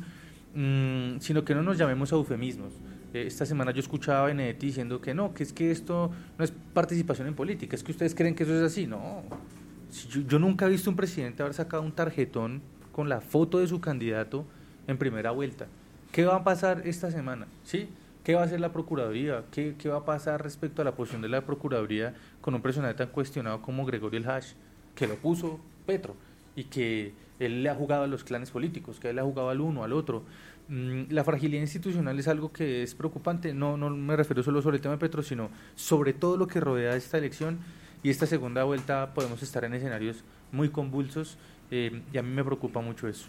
mmm, sino que no nos llamemos a eufemismos. Eh, esta semana yo escuchaba a Benedetti diciendo que no, que es que esto no es participación en política, es que ustedes creen que eso es así. No, si yo, yo nunca he visto un presidente haber sacado un tarjetón con la foto de su candidato en primera vuelta. ¿Qué va a pasar esta semana? ¿Sí? ¿Qué va a hacer la Procuraduría? ¿Qué, ¿Qué va a pasar respecto a la posición de la Procuraduría con un personaje tan cuestionado como Gregorio El Hash, que lo puso Petro, y que él le ha jugado a los clanes políticos, que él le ha jugado al uno, al otro? Mm, la fragilidad institucional es algo que es preocupante, no, no me refiero solo sobre el tema de Petro, sino sobre todo lo que rodea esta elección, y esta segunda vuelta podemos estar en escenarios muy convulsos, eh, y a mí me preocupa mucho eso.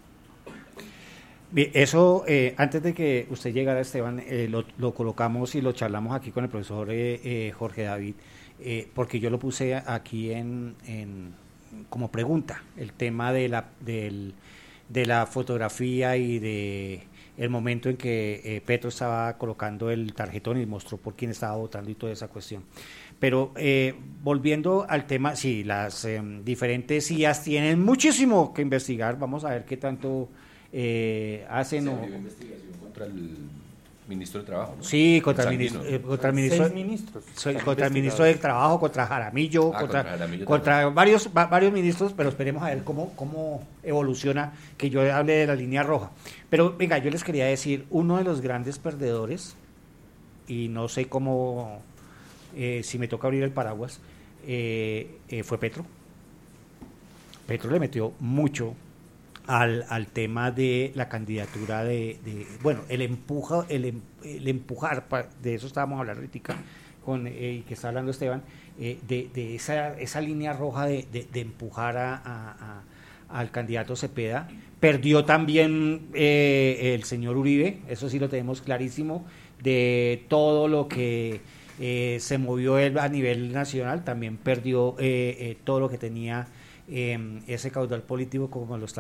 Bien, eso, eh, antes de que usted llegara, Esteban, eh, lo, lo colocamos y lo charlamos aquí con el profesor eh, eh, Jorge David, eh, porque yo lo puse aquí en, en como pregunta, el tema de la, del, de la fotografía y de el momento en que eh, Petro estaba colocando el tarjetón y mostró por quién estaba votando y toda esa cuestión. Pero eh, volviendo al tema, sí, las eh, diferentes I As tienen muchísimo que investigar, vamos a ver qué tanto... Eh, hacen Se o, abrió investigación contra el ministro de Trabajo, ¿no? sí, contra el Sandino. ministro, eh, contra el ministro, Seis ministros so- están contra el ministro investigados. del Trabajo, contra Jaramillo, Ah, contra, contra Jaramillo contra también. varios va- varios ministros, pero esperemos a ver cómo cómo evoluciona, que yo hable de la línea roja. Pero venga, yo les quería decir, uno de los grandes perdedores, y no sé cómo, eh, si me toca abrir el paraguas, eh, eh, fue Petro. Petro le metió mucho al, al tema de la candidatura de, de bueno, el empuja, el, em, el empujar, de eso estábamos hablando ahorita, con eh, que está hablando Esteban, eh, de, de esa, esa línea roja de, de, de empujar a, a, a, al candidato Cepeda. Perdió también eh, el señor Uribe, eso sí lo tenemos clarísimo, de todo lo que eh, se movió él a nivel nacional, también perdió eh, eh, todo lo que tenía eh, ese caudal político, como lo está